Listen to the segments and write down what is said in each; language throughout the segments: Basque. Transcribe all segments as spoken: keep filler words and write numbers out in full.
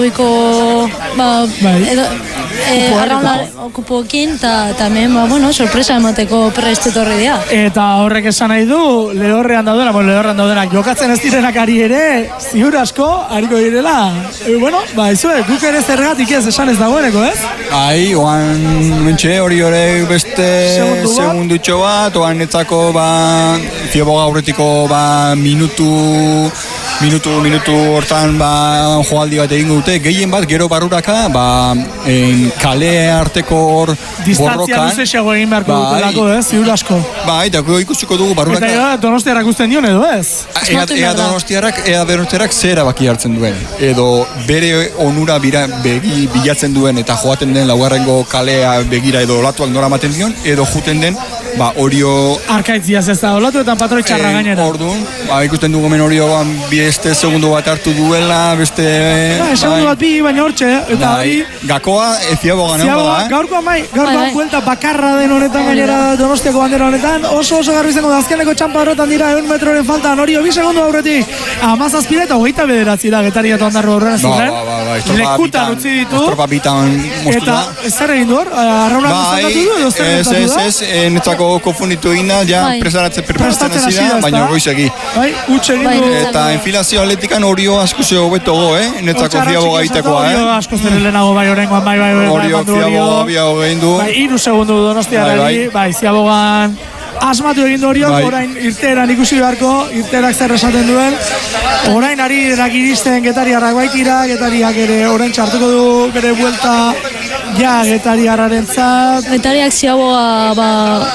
Goiko, ba, edo, e, arraunla okupoekin, eta hemen, ba, bueno, sorpresa emateko prest etorri dira. Eta horrek esan nahi du, lehorrean daudena, bueno, lehorrean daudena, jokatzen ez direnak ari ere, ziur asko, hariko direla. E, bueno, ba, izue, guk ere zergatik ez esan ez dagoeneko, ez? Ai, oan, mentxe, hori horrek beste segundutxo bat, oan netzako, ba, Zioboga aurretiko, ba, minutu, minutu, minutu hortan, ba, joaldi bat egin dute, gehien bat, gero barruraka, ba, en, kale arteko hor borrokan. Distantzia luzeago egin beharko bai, dutelako, ez, ziur asko. Bai, eta ikusiko dugu barruraka. Eta ea, Donostiarrak usten dion edo, ez? Ea, ea Donostiarrak, ea Donostiarrak zer erabaki hartzen duen. Edo bere onura bira, begi, bilatzen duen eta joaten den laugarrengo kalea begira edo olatuak nora maten dion, edo juten den, ba, Orio... Arkaitziaz ez da, olatuetan patroi txarra e, gainera. Orduan, ba, ikusten dugu men Orio beste segundo bat hartu duela, beste... Ba, segundo bat bi, baina hortxe, eta hori... Gakoa, e, Ziaboga, no? Ziaboga, gaurko amai, gaurko buelta bakarra den honetan gainera Donostiako bandera honetan, oso oso garbi izango da, azkeneko txampa horretan dira, egun metroren faltan, Orio, bi segundo aurretik, amazazpira eta hogeita bederatzi da, Getari eta Ondarro horren zuten, lekutan utzi ditu, estropa bitan mostu da. Eta, zer egin duor, arraunak uztatu du, edo zer egin du da? Ez, ez, netzako konfunditu egin da, ja presaratzen preparatzen hasi da, baina goizegi. Bai, utxe egin du. Eta enfilazio atletikan Orio asko zeo beto go, eh? Netzako Ziaboga egitekoa, eh? Orio asko zer lehenago bai horrengoan, bai, bai, bai, Orio, Ziaboga, biago egin du. Bai, iru segundu Donostiarrari, bai, Ziabogan asmatu egin du Oriok, orain irteeran ikusi beharko, irteerak zer esaten duen, orain ari erak iristen Getariarrak baitira, Getariak ere orain txartuko du bere buelta ja Getariarraren zat. Getariak Ziaboga, ba,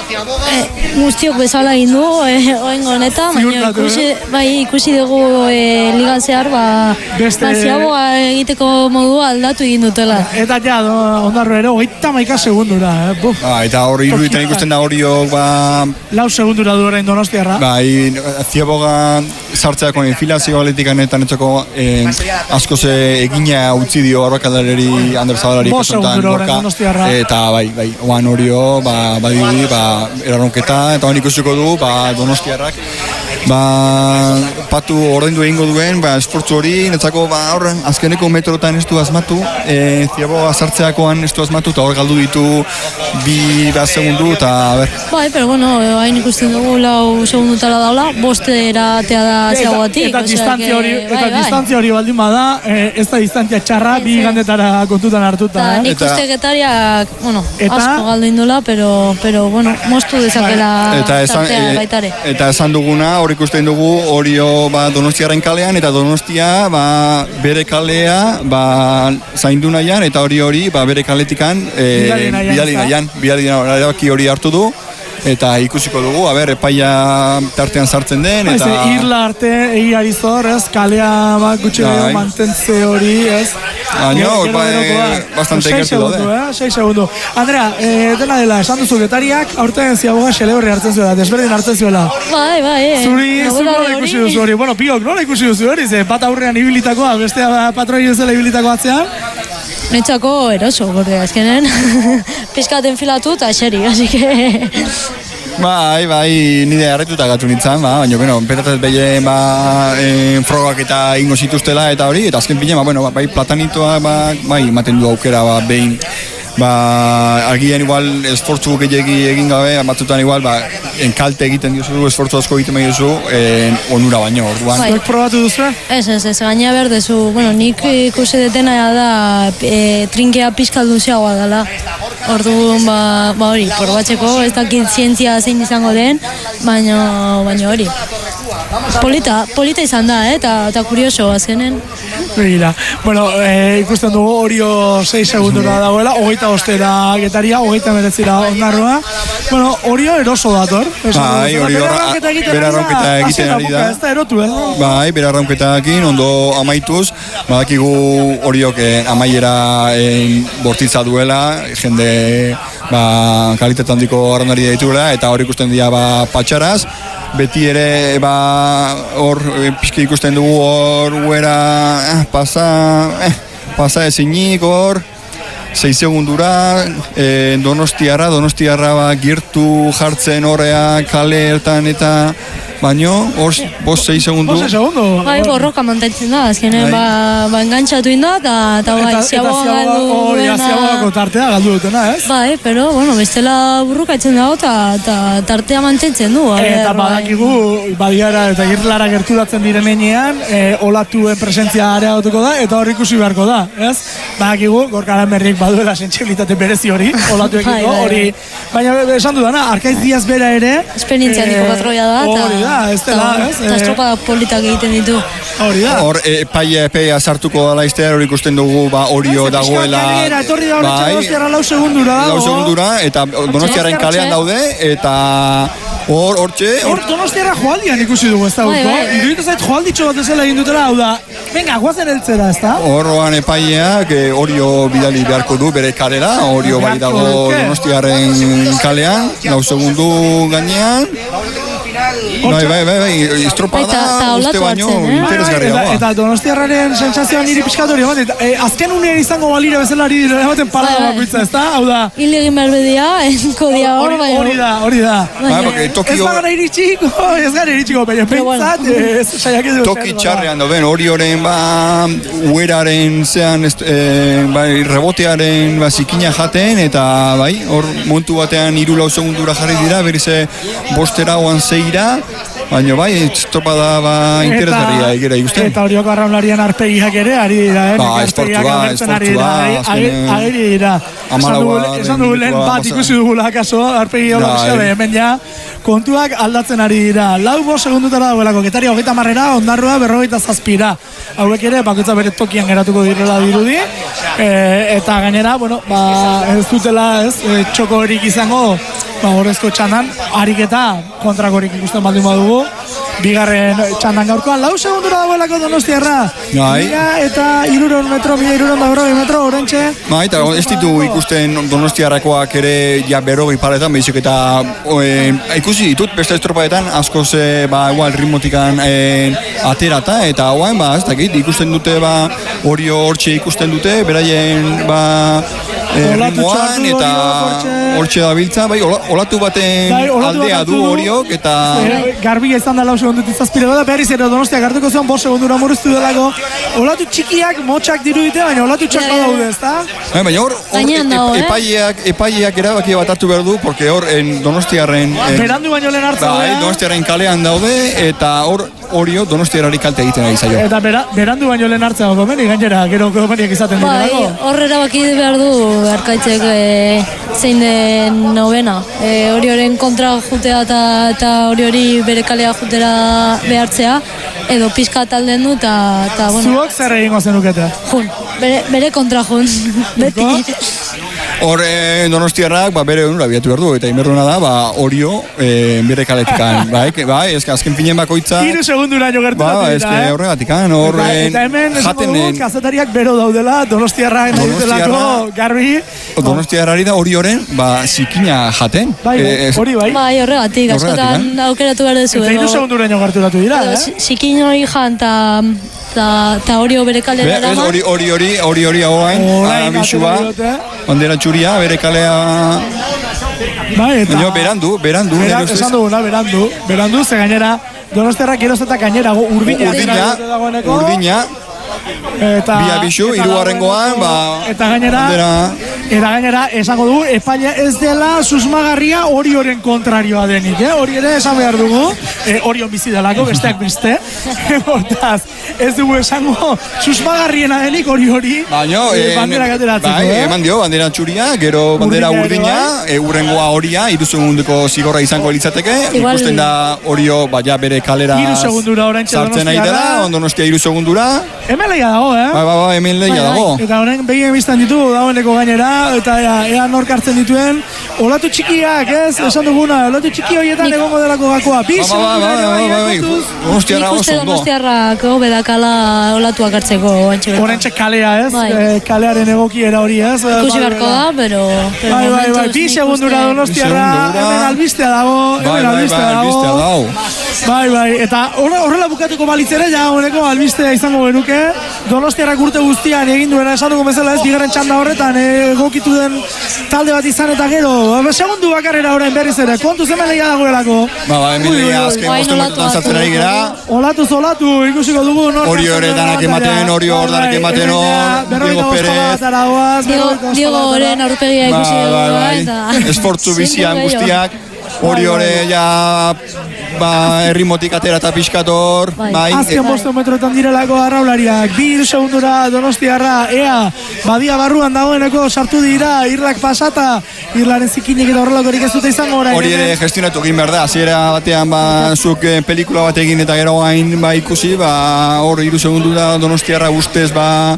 e, guztiok bezala egin du, e, oen honetan, baina ikusi, bai, ikusi dugu e, ligan zehar, ba, Beste... ba, Ziaboga egiteko modua aldatu egin dutela. Eta ja, Ondarro ere, hogeita maika segundura, eh? Buf. Ah, eta hori iruditan ikusten da Oriok, ba... Lau segundura du orain Donostiarra. Bai, Ziaboga sartzeako enfilazio atletikan eta netzako eh, asko ze egina utzi dio arrakalareri Ander Zabalari kosantan gorka. Eta bai, bai, oan Orio, ba, badiri, ba, erarronketa, eta oan ikusiko du, ba, Donostiarrak, ba, patu ordaindu egingo duen, ba, esfortzu hori, netzako, ba, horren, azkeneko metrotan ez du asmatu, e, Ziaboga sartzeakoan ez du asmatu, eta hor galdu ditu bi bat segundu, eta, a ber. Bai, pero bueno, hain ikusten dugu lau segundutara daula, bostera atea da Ziabogatik. Eta distantzia hori, eta distantzia hori baldin bada, ez da distantzia txarra, bi gandetara kontutan hartuta. Eta nik uste Getariak, bueno, asko galdu indula, pero, pero, bueno, moztu dezakela tartea baitare. Eta esan duguna, hori ikusten dugu, Orio, ba, Donostiaren kalean, eta Donostia, ba, bere kalea, ba, zaindu nahian, eta hori hori, ba, bere kaletikan, bidali nahian, bidali nahian, hori hartu du, eta ikusiko dugu, a ber, epaia tartean sartzen den, eta... Irla arte egiari zor, ez, kalea bat gutxe gehiago mantentze hori, ez? Baina, bastante ikertu dode. sei segundu. Andrea, dela dela, esan duzu Getariak, aurten Ziaboga xeleberri hartzen zuela, desberdin hartzen zuela. Bai, bai, eh. Zuri, zuri nola ikusi duzu hori? Bueno, Piok, nola ikusi duzu hori? Ze, bat aurrean ibilitakoa, bestea patroi ezela ibilitako atzean? Netzako eroso, gorde, azkenen, pizkaten filatu eta eseri, así que... Bai, bai, nire harretuta gatu nintzen, ba, baina, bueno, petatzen behien, ba, en, frogak eta ingo zituztela eta hori, eta azken pine, ba, bueno, bai, platanitoa, ba, bai, ematen du aukera, ba, behin, ba, agian igual esfortzu gehiagi egin gabe, batzutan igual, ba, enkalte egiten diozu, esfortzu asko egiten behar duzu, en, onura baino, orduan. Zuek probatu duzu? Ez, ez, ez, gaina berdezu, bueno, nik ikusi detena da, e, trinkea pizkaldu ziagoa dela. Orduan, ba, ba hori, probatzeko, ez dakit zientzia zein izango den, baina, baina hori. Polita, polita izan da, eh? eta, eta kurioso, azkenen. Begira, bueno, e, ikusten dugu Orio sei segundura dagoela, hogeita ostera Getaria, hogeita meretzira Ondarroa. Bueno, Orio eroso dator. Bai, Orio bera arraunketa egiten ari da. Ez da erotu, eh? Bai, bera arraunketakin, ondo amaituz, badakigu Oriok amaiera bortitza duela, jende ba, kalitate handiko arrondari dituela, eta hori ikusten dira ba, patxaraz. Beti ere, ba, hor, pixki ikusten dugu hor, guera, eh, pasa, eh, pasa ezinik hor, sei segundura, eh, Donostiarra, Donostiarra ba, girtu jartzen horrea kale ertan eta baino, hor, bost, sei segundu. Bost, sei segundu. Bai, borroka mantentzen da, azkenen, ba, ba engantzatu inda, eta bai, ziaboa galdu duena. Ziaboako tartea galdu dutena, ez? Bai, pero, bueno, bestela burruka etzen dago, eta tartea mantentzen du. Eta badakigu, badiara eta irlara gerturatzen direnean, olatuen presentzia areagotuko da, eta hor ikusi beharko da, ez? Badakigu, Gorkaran berriek baduela sentsibilitate berezi hori, olatuekiko, hori, baina esan dudana, Arkaiz Diaz bera ere, esperientzia handiko patroia da, hori da, ez dela, ez? Eta estropada politak egiten ditu. Hori da. Hor, epaia, epaia sartuko dala iztea, hori ikusten dugu, ba, Orio dagoela. Etorri da horretxe Donostiarra lau segundura. Lau segundura, eta Donostiarren kalean daude, eta hor, hortxe. Hor, Donostiarra joaldian ikusi dugu, ez da, guko. Iruditu zait joalditxo bat ezela egin dutela, hau da, venga, guazen eltzera, ez da? Horroan epaileak, Orio bidali beharko du bere kalera, Orio bai dago Donostiarren kalean, lau segundu gainean. Bai, bai, bai, bai, estropada uste baino interesgarriagoa. Eta Donostiarraren sentsazioa niri pixkatori ematen, azken unean izango balira bezala ari dira ematen parada bakoitza, ez da? Hau da. Hil egin behar bedia, kodia hor, bai. Hori da, hori da. Ez bagara iritsiko, ez gara iritsiko, baina pentsat, ez saiak edo. Toki txarrean dauden, hori horren, ba, ueraren zean, bai, rebotearen, ba, zikina jaten, eta, bai, hor montu batean hiru lau segundura jarri dira, berize bostera oan zeira, baina bai, estropada ba, interesgarria egera ikusten. Eta horioko arraunlarian arpegiak ere, ari dira, eh? Ba, esportua, esportua, ageri dira. Esan dugu lehen bat ikusi dugula, kaso, arpegi hori xabe, hemen ja, kontuak aldatzen ari dira. Lau bo segundutara dagoelako, Getaria hogeita marrera, Ondarrua berrogeita zazpira. Hauek ere, bakoitza bere tokian geratuko direla dirudi. Eta gainera, bueno, ba, ez dutela, ez, txoko horik izango, ba, horrezko txandan, ariketa kontrakorik ikusten baldin badugu. Bigarren txandan gaurkoan, lau segundura dagoelako Donostiarra. Eta iruron metro, mila iruron da berrogei metro, orentxe. Ba, eta ez ditu ikusten Donostiarrakoak ere ja berrogei paretan, behizik eta ikusi ditut beste estropadetan, askoz, ba, igual, ritmotikan aterata, eta hauain, ba, ez dakit, ikusten dute, ba, Orio hortxe ikusten dute, beraien, ba, ritmoan, eta hortxe da biltza, bai, olatu baten aldea du Oriok, eta... Garbi izan da lau segundut izazpire da, behar izan Donostiak hartuko zuen bost segundura murriztu delako. Olatu txikiak, motxak dirudite, baina olatu txak badaude, ez da? Baina hor, epaileak erabaki bat hartu behar du, porque hor Donostiarren... Berandu baino lehen hartzen da. Donostiarren kalean daude, eta hor Orio Donostiarrari kalte egiten ari zaio. Eta berandu baino lehen hartzen dago, meni gainera, gero komeniak izaten dira dago. Bai, hor erabaki behar du, Arkaitzek zein den novena. Hori horren kontra jutea eta hori hori bere kalea jutera behartzea, edo pixka talden du, eta, bueno... Zuok zer egingo zenukete? Jun, bere kontra jun, beti. Hor Donostiarrak ba, bere onura biatu behar du, eta inberduna da, ba, Orio e, bere kaletikan. Ba, bai, ezka, azken pinen bakoitza... Iru segundura jo gertu ba, dut dira, eh? Horregatikan, hor... Eta hemen, esan dugu, kazetariak bero daudela, Donostiarrak nahi dutelako, garbi... Donostiarrari da Orioren, ba, zikina jaten. Bai, hori bai. Bai, horregatik, askotan aukeratu behar dezu. Eta iru segundura jo gertu datu dira, eh? Zikin hori jan, eta Orio bere kalera eraman. Hori hori hori, hori hori hauain, abisua, bandera txuria, bere kalea... Bai, eta... Baina, berandu, berandu. Esan duguna, berandu, berandu, ze gainera, Donostiarrak geroz eta gainera, urdina. Urdina, urdina. Eta... Bi abisu, hirugarrengoan, ba... Eta gainera... Eta gainera, esango dugu, epaile ez dela susmagarria Orioren kontrarioa denik, eh? Hori ere esan behar dugu, eh, Orion bizi delako, besteak beste. Hortaz, ez dugu esango susmagarriena denik hori hori eh, bandera gateratzeko, bai, eh? Eman dio, bandera txuria, gero bandera urdina, e, urrengoa Oria, iru segundeko zigorra izango litzateke, ikusten da Orio, baina bere kalera sartzen nahi dela, Donostia iru segundura. Hemen lehia dago, eh? Bai, bai, bai, hemen lehia dago. Eta horren begien biztan ditu, dagoeneko gainera, eta ea, ea nork hartzen dituen, olatu txikiak, ez? Esan duguna, olatu txiki horietan egongo delako gakoa. Bi segundura ere bai, Donostiarra oso ondo. Donostiarrak bedakala olatuak hartzeko. Horentxe kalea, ez? Kalearen egokiera hori, ez? Ikusi beharko da, pero... Bai, bai, bai, bi segundura Donostiarra, hemen albistea dago, hemen albistea dago. Bai, bai, eta horrela bukatuko balitzere, ja honeko albistea izango genuke. Donostiarrak urte guztian egin duena esan dugu bezala ez, bigarren txanda horretan egokitu den talde bat izan eta gero. Segundu bakarrera orain berriz ere, kontu zemen lehia dagoelako. Ba, ba, hemen lehia azken bostu metutan zartzen ari gera. Olatuz, olatu, ikusiko dugu. Orio ere danak ematen, Orio hor danak ematen hor, Diego Perez. Diego Oren aurpegia ikusi dugu. Esfortzu bizian guztiak. Hori hori ja errimotik atera eta pixkator. Azken bostu metroetan direlako arraulariak. Bi segundura Donostiarra, ea badia barruan dagoeneko sartu dira, irlak pasata, irlaren zikinek eta horrelakorik ez dute izango orain. Hori ere gestionatu egin behar da, hasiera batean zuk pelikula bat egin eta gero gain ikusi, hor iru segundura Donostiarra ustez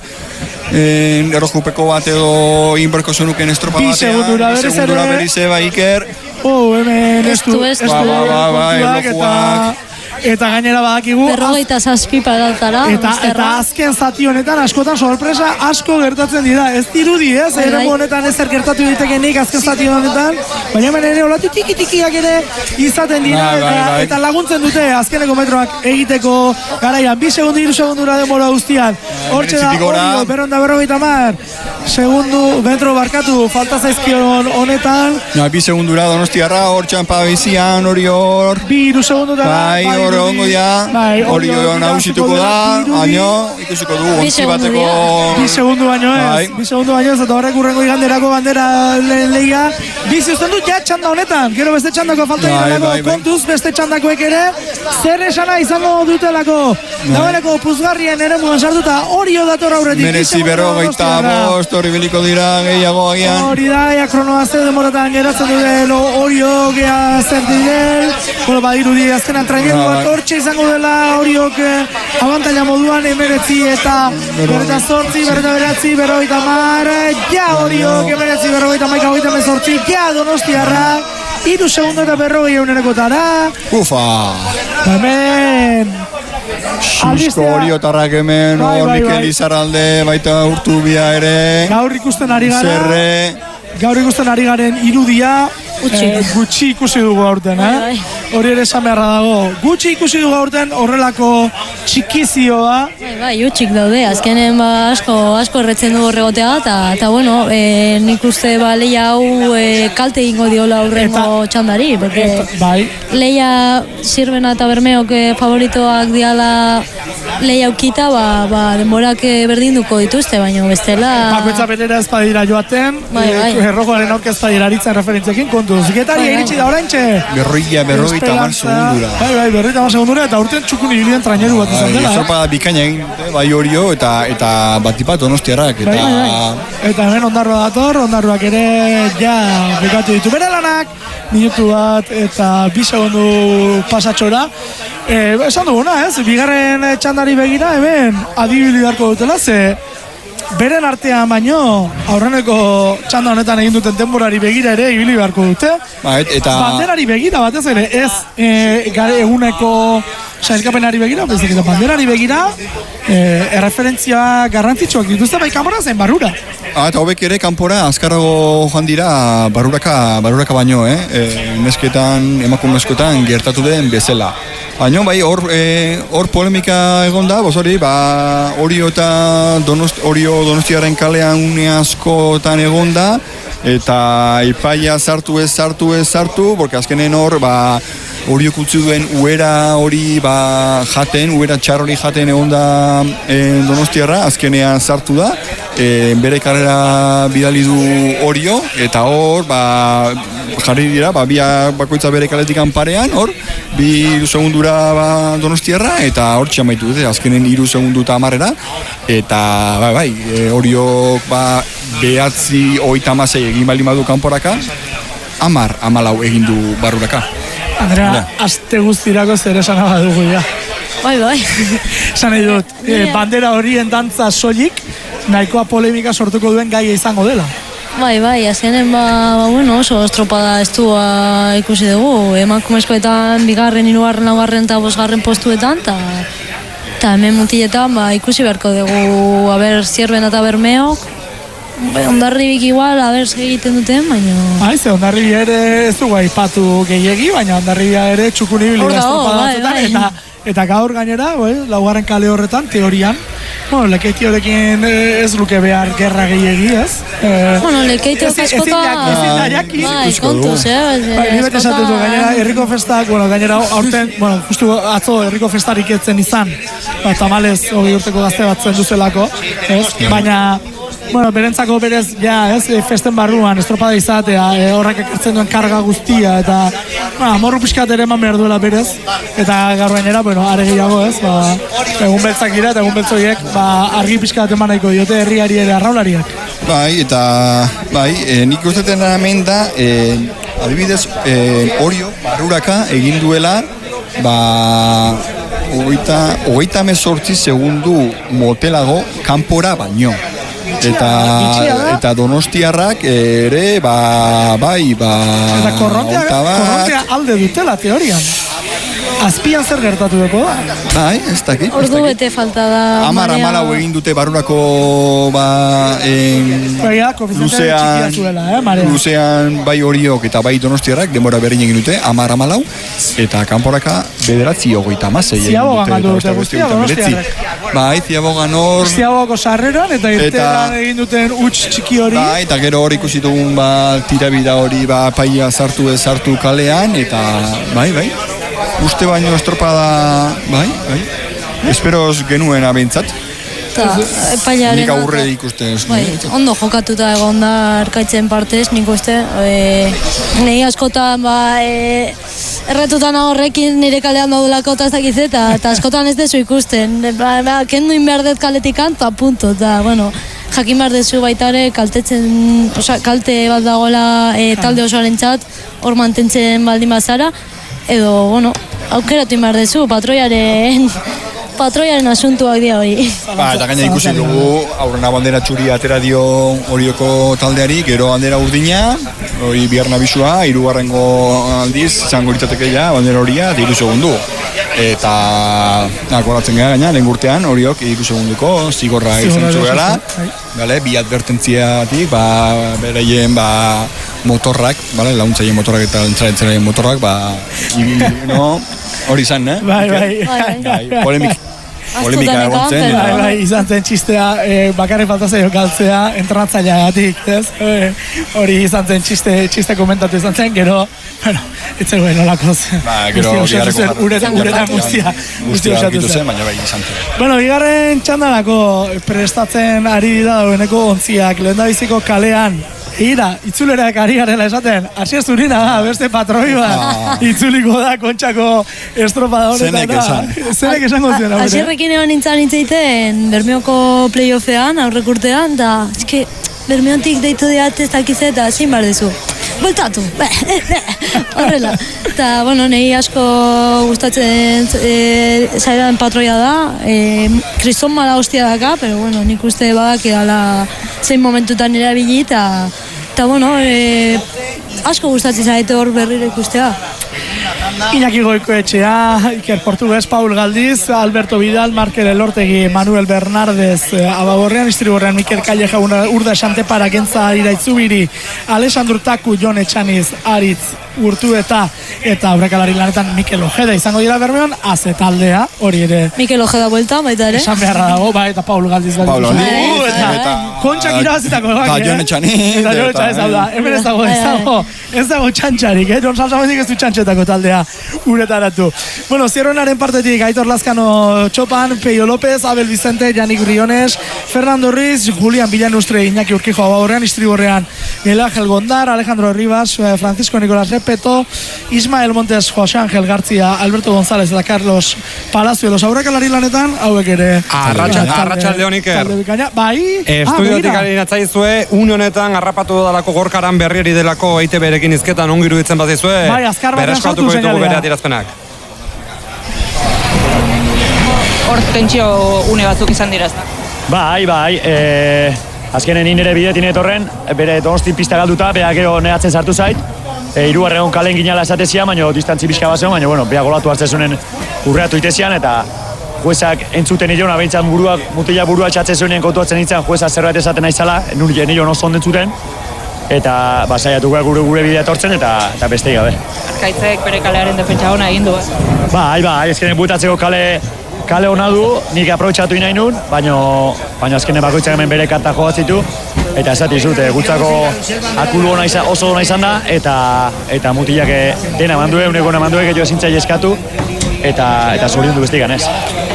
errojupeko bat edo inberko zenuken estropa batean. Bi segundura berriz ere. Ba, Iker. Oh, hemen estu, estu, ba, ba, ba, ba, eta, eta gainera badakigu. Berrogeita zazpi paratara. Eta, eta azken zati honetan askotan sorpresa asko gertatzen dira. Ez dirudi, ez? Eremu honetan ezer gertatu ditekenik azken zati honetan. Baina hemen ere olatu tiki-tikiak ere izaten dira. Bai, bai, bai. Eta, eta laguntzen dute azkeneko metroak egiteko garaian. Bi segundu, iru segundura denbora guztian. Hortxe da, Orio, berronda berrogeita mar. Segundu, metro barkatu, falta zaizkion honetan. Ja, bi segundura Donostiarra, hor txampa bizian, hori hor. Bi, iru segundura. Bai, hor ongo dia. Hori hor nagusituko da, baino, ikusiko du, ontzi bateko. Bi segundu baino ez, bi segundu baino ez, eta horrek urrengo iganderako bandera lehia. Bi zuzten dut, ja txanda honetan, gero beste txandako falta girelako, kontuz beste txandakoek ere, zer esana izango dutelako. Dagoeneko puzgarrien ere muan sartuta, hori dator aurretik. Merezi berrogeita bost, hori biliko dira gehiago agian. Hori da, ea kronoa ze demoratan geratzen duen Orio gea zer diren. Bueno, badirudi azkenan traineruak hortxe izango dela Oriok abantaila moduan emeretzi eta berreta zortzi, berreta beratzi, berrogeita mar. Ja Oriok emeretzi, berrogeita maika, hogeita mezortzi, ja Donostiarra. Iru segundu eta berrogei eunenekotara. Ufa! Hemen! Xusko Oriotarrak hemen, hor Mikel Izarralde, baita Urtubia ere. Gaur ikusten ari gara. Zerre. Gaur ikusten ari garen irudia. Gutxi ikusi dugu aurten, eh? Hori ere esan beharra dago. Gutxi ikusi dugu aurten horrelako txikizioa. Bai, bai, utxik daude. Azkenen ba asko, asko erretzen dugu horregotea eta, eta bueno, e, nik uste ba leia hau e, kalte ingo diola aurrengo txandari. Porque bai. Leia Zirbena eta Bermeok favoritoak diala leia aukita, ba, ba denborak berdinduko dituzte, baina bestela... Bakoitza betera ez badira joaten, bai, bai. Errojoaren aurkez badira aritzen referentziekin kontuz. Getaria iritsi da oraintxe. Berroia, berroita mar segundura. Bai, bai, berroita mar segundura, eta urtean txukun ibilien traineru bat izan dela. Zopa bikaina egin dute, bai Orio eta eta batipat Donostiarrak. Eta... Bai, bai. Eta hemen ondarroa dator, ondarroak ere ja bekatu ditu bere lanak, minutu bat eta bi segundu pasatxora. E, esan duguna, ez? Bigarren txandari begira, hemen adibili beharko dutela, ze beren artean baino, aurreneko txanda honetan egin duten denborari begira ere ibili beharko dute. Ba, eta... Banderari begira batez ere, ez e, gare eguneko sailkapenari begira, bezik eta banderari begira, e, erreferentzia garrantzitsuak dituzte bai kanpora zen barrura. Ah, eta hobek ere kanpora azkarrago joan dira baruraka, baruraka baino, eh? E, nesketan, emakumezkoetan gertatu den bezala. Baina, bai, hor e, polemika egon da, boz hori, ba, Orio eta Donost, Orio Donostiaren kalean une askotan egon da, eta ipaia sartu ez, sartu ez, sartu, porque azkenen hor, ba, Orio kutsu duen uera hori ba, jaten, uera txarrori jaten egon da e, Donostiarra, azkenean sartu da, e, bere karrera bidali du Orio, eta hor, ba, jarri dira, ba, bia bakoitza bere kaletikan parean, hor, bi iru segundura ba, Donostiarra, eta hor txamaitu dute, azkenen iru segundu eta amarrera, eta bai, bai, e, Oriok ba, behatzi oita amasei egin bali madu kanporaka, amar, amalau egin du barruraka. Andrea, aste guztirako zer esan abadugu, ja. Bai, bai. Esan nahi dut, e, bandera horien dantza soilik, nahikoa polemika sortuko duen gaia izango dela. Bai, bai, azkenen ba, ba, bueno, oso estropada estua ikusi dugu. Emakumezkoetan bigarren, hirugarren, laugarren eta bosgarren postuetan, eta ta hemen mutiletan ba, ikusi beharko dugu, aber, Zierben eta Bermeok, Ondarribik igual, a ber, egiten duten, baina... Bai, ze Ondarribi ere ez dugu aipatu gehiegi, baina Ondarribia ere txukunibili estropada batzuetan, eta, eta gaur gainera, bai, laugarren kale horretan, teorian, bueno, Lekeiti horrekin ez luke behar gerra gehiegi, ez? Eh, bueno, Lekeiti askota... Ezin da jaki. Bai, kontuz, eh? Bai, nire bete esaten du, gainera, herriko festak, bueno, gainera, aurten, bueno, justu atzo herriko festarik etzen izan, ba, tamalez, hogei urteko gazte bat zen duzelako, ez? Baina... Bueno, berentzako berez, ja, ez, festen barruan, estropada izatea, e, horrek ekartzen duen karga guztia, eta, bueno, morru pixkat ere eman behar duela berez, eta gaur gainera, bueno, are gehiago, ez, ba, egun beltzak dira, eta egun beltzoiek, ba, argi pixkat eman nahiko diote herriari ere arraulariak. Bai, eta, bai, e, nik ustetan hemen da, e, adibidez, e, Orio, barruraka, egin duela, ba, hogeita, hogeita mezortzi segundu motelago, kanpora baino. Eta, eta donostiarrak ere, ba, bai, ba... Eta korrontea, korrontea alde dutela, teorian. Azpian zer gertatu duko da? Bai, ez dakit. Ordu bete falta da... Amar amalau egin dute barurako, ba, en... Luzean, eh, luzean bai Oriok eta bai donostiarrak, denbora berdin egin dute, amar amalau, eta kanporaka bederatzi hogeita amasei egin dute. Ziabogan gandu dute guztia donostiarrak. Bai, Ziabogan hor... Ziabogako sarreran, eta irteran egin duten huts txiki hori. Bai, eta gero hor ikusi dugun, ba, tirabida hori, ba, paia sartu ez sartu kalean, eta, bai, bai. Uste baino estropada, bai, bai. Esperoz genuen abentzat. Epailearen... Nik aurre ikusten. Bai, ondo jokatuta egon da arkaitzen partez, nik uste. E, Nei askotan, ba, e, erretutan horrekin nire kalean daudulako eta ez dakiz eta, eta askotan ez dezu ikusten. Ba, ba, kendu inberdet kaletikan, eta punto, eta, bueno, jakin behar dezu baita ere kaltetzen, oza, kalte bat dagoela e, talde osoaren txat, hor mantentzen baldin bazara, edo, bueno, aukeratu behar dezu, patroiaren... patroiaren asuntuak dira hori. Ba, eta gaina ikusi dugu, aurrena bandera txuria atera dio Orioko taldeari, gero bandera urdina, hori biharna bisua, hirugarrengo aldiz, zango litzateke ja, bandera horia, eta hiru segundu. Eta, akoratzen gara gaina, lehen urtean, Oriok hiru segunduko, zigorra izan zuela, bale, bi advertentziatik, ba, beraien, ba, motorrak, bale, launtzaien motorrak eta entzaren motorrak, ba, no, hori izan, eh? Bai, bai, bai, polemik. Polemika egon zen. Bai, bai, izan zen txistea, e, bakarri falta zaio galtzea, entrenatzaileagatik, ez? E, hori izan zen txiste, txiste komentatu izan zen, gero, bueno, etzegoen olako zen. Ba, gero, bigarreko jarra. Uretan, uretan guztia, guztia osatu zen. Baina bai, izan zen. Bueno, bigarren txandalako prestatzen ari da daueneko ontziak, lehen da biziko kalean, Ira, itzulerak ari garela esaten, hasi zurina da, beste patroi bat, ah. itzuliko da kontxako estropada honetan. Zenek esan. Zenek esango zuen. Asierrekin egon nintzen hitzeiten Bermeoko playoffean, aurrekurtean, da, eske, Bermeontik deitu diat ez dakize eta zin bar dezu. Bultatu, horrela. Eta, bueno, nahi asko gustatzen e, zaidan patroia da, e, kriston mala hostia daka, pero, bueno, nik uste badak edala zein momentutan erabili, eta, eta, bueno, e, asko gustatzen zaite hor berriro ikustea. Iñaki Goikoetxea, Iker Portugues, Paul Galdiz, Alberto Vidal, Markel Elortegi, Manuel Bernardez, Ababorrean, Istriborrean, Mikel Calleja, Urda Xantepara, Gentza Arira Itzubiri, Alexandru Taku, Jon Etxaniz, Aritz, Urtu eta eta aurrekalari lanetan Mikel Ojeda izango dira Bermeon, aze taldea, hori ere. Mikel Ojeda buelta, baita ere. Esan beharra dago, ba, eta Paul Galdiz. Paul Galdiz. Eta kontxak irabazitako. Eta Jon Etxaniz. Eta Jon Etxaniz, hau da. Hemen ez dago, ez dago, ez dago txantxarik, eh? Jon Salsamendik ez du txantxetako taldea uretaratu. Bueno, zierronaren partetik, Aitor Lazkano Txopan, Peio López, Abel Vicente, Janik Briones, Fernando Ruiz, Julian Villanustre, Iñaki Urquijo, Ababorrean, Istriborrean, Miguel Ángel Gondar, Alejandro Rivas, Francisco Nicolás Repeto, Ismael Montes, José Ángel García, Alberto González eta Carlos Palacio. Los aurrekalari lanetan, hauek ere. Arratsaldeon Iker. Bai. Estudiotik ari natzaizue, une honetan harrapatu dalako gorkaran berriari delako E I T B-rekin izketan ongi iruditzen bazizue. Bai, azkar batean sartu ditugu bere adierazpenak. Hor tentsio une batzuk izan dira, ezta? Bai, bai, e, azkenen nire bidetin etorren, bere Donosti pista galduta, beha gero nehatzen sartu zait, e, hirugarren kalen ginala esatezia, baina distantzi pixka bat zeon, baina, bueno, beha golatu hartzezunen urreatu itezian, eta juezak entzuten nion, abeintzat buruak, mutila burua txatze zuenean kontuatzen nintzen, jueza zerbait esaten naizala, nun nion oso onden zuten, eta ba, saiatuko gure gure bidea etortzen, eta, eta besteik gabe. Arkaitzek bere kalearen defentsa ona egin du, eh? Bai, bai, ezkenen bueltatzeko kale, kale hona du, nik aprobetxatu nahi nun, baina baina azkenen bakoitzak hemen bere karta jogatzitu, eta esati zute, gutzako akulu ona izan, oso ona izan da, eta, eta mutilak dena mandue, uneko ona mandue, gehiago ezintzai eskatu, eta, eta zorion du bestikan, ez?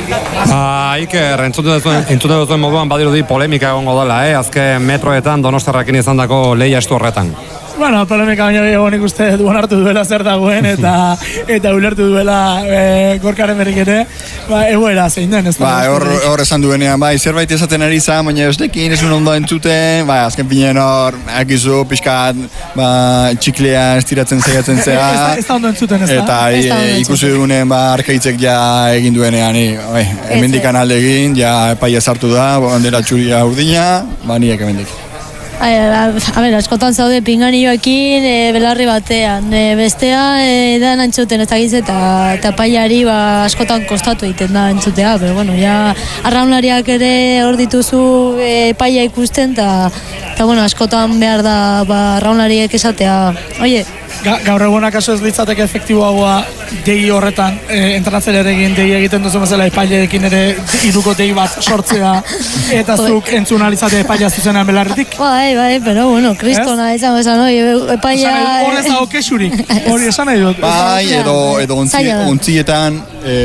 Ba, Iker, entzuten duzuen, entzuten duzuen moduan badirudi polemika egongo dela, eh? Azken metroetan Donostiarrekin izan dako lehia estu horretan. Bueno, polemika baina gehiago nik uste duan hartu duela zer dagoen, eta eta ulertu duela e, gorkaren berrik ere, ba, egoera zein den, ez da? Ba, hor, hor esan duenean, bai, zerbait esaten ari izan, baina ez dekin, ez ondo entzuten, bai, azken pinen hor, akizu, pixkat, ba, txiklea estiratzen zeiatzen zea. ez, da, ez da ondo entzuten, ez da? Eta e, ikusi dugunen, ba, Arkaitzek ja egin duenean, e, bai, hemendikan alde egin, ja epaia sartu da, bandera txuria urdina, ba, niek hemendik. A, a ber, askotan zaude pinganioekin, e, belarri batean, e, bestea e, da entzuten ez dakiz eta, eta paiari ba, askotan kostatu egiten da entzutea, pero bueno, ja arraunlariak ere hor dituzu e, paia ikusten, eta eta bueno, askotan behar da ba, arraunlariek esatea, oie, Ga, gaur eguna kaso ez litzateke efektiboagoa dei horretan, e, entrenatzailearekin dei egiten duzu bezala epaileekin ere iruko dei bat sortzea eta zuk entzuna litzate epaia zuzenean belarritik. Bai, bai, pero bueno, kristona izan bezan, oi, epaia... Hor ez dago kexurik, hori esan nahi dut. Bai, edo, edo ontzi, ontzietan e,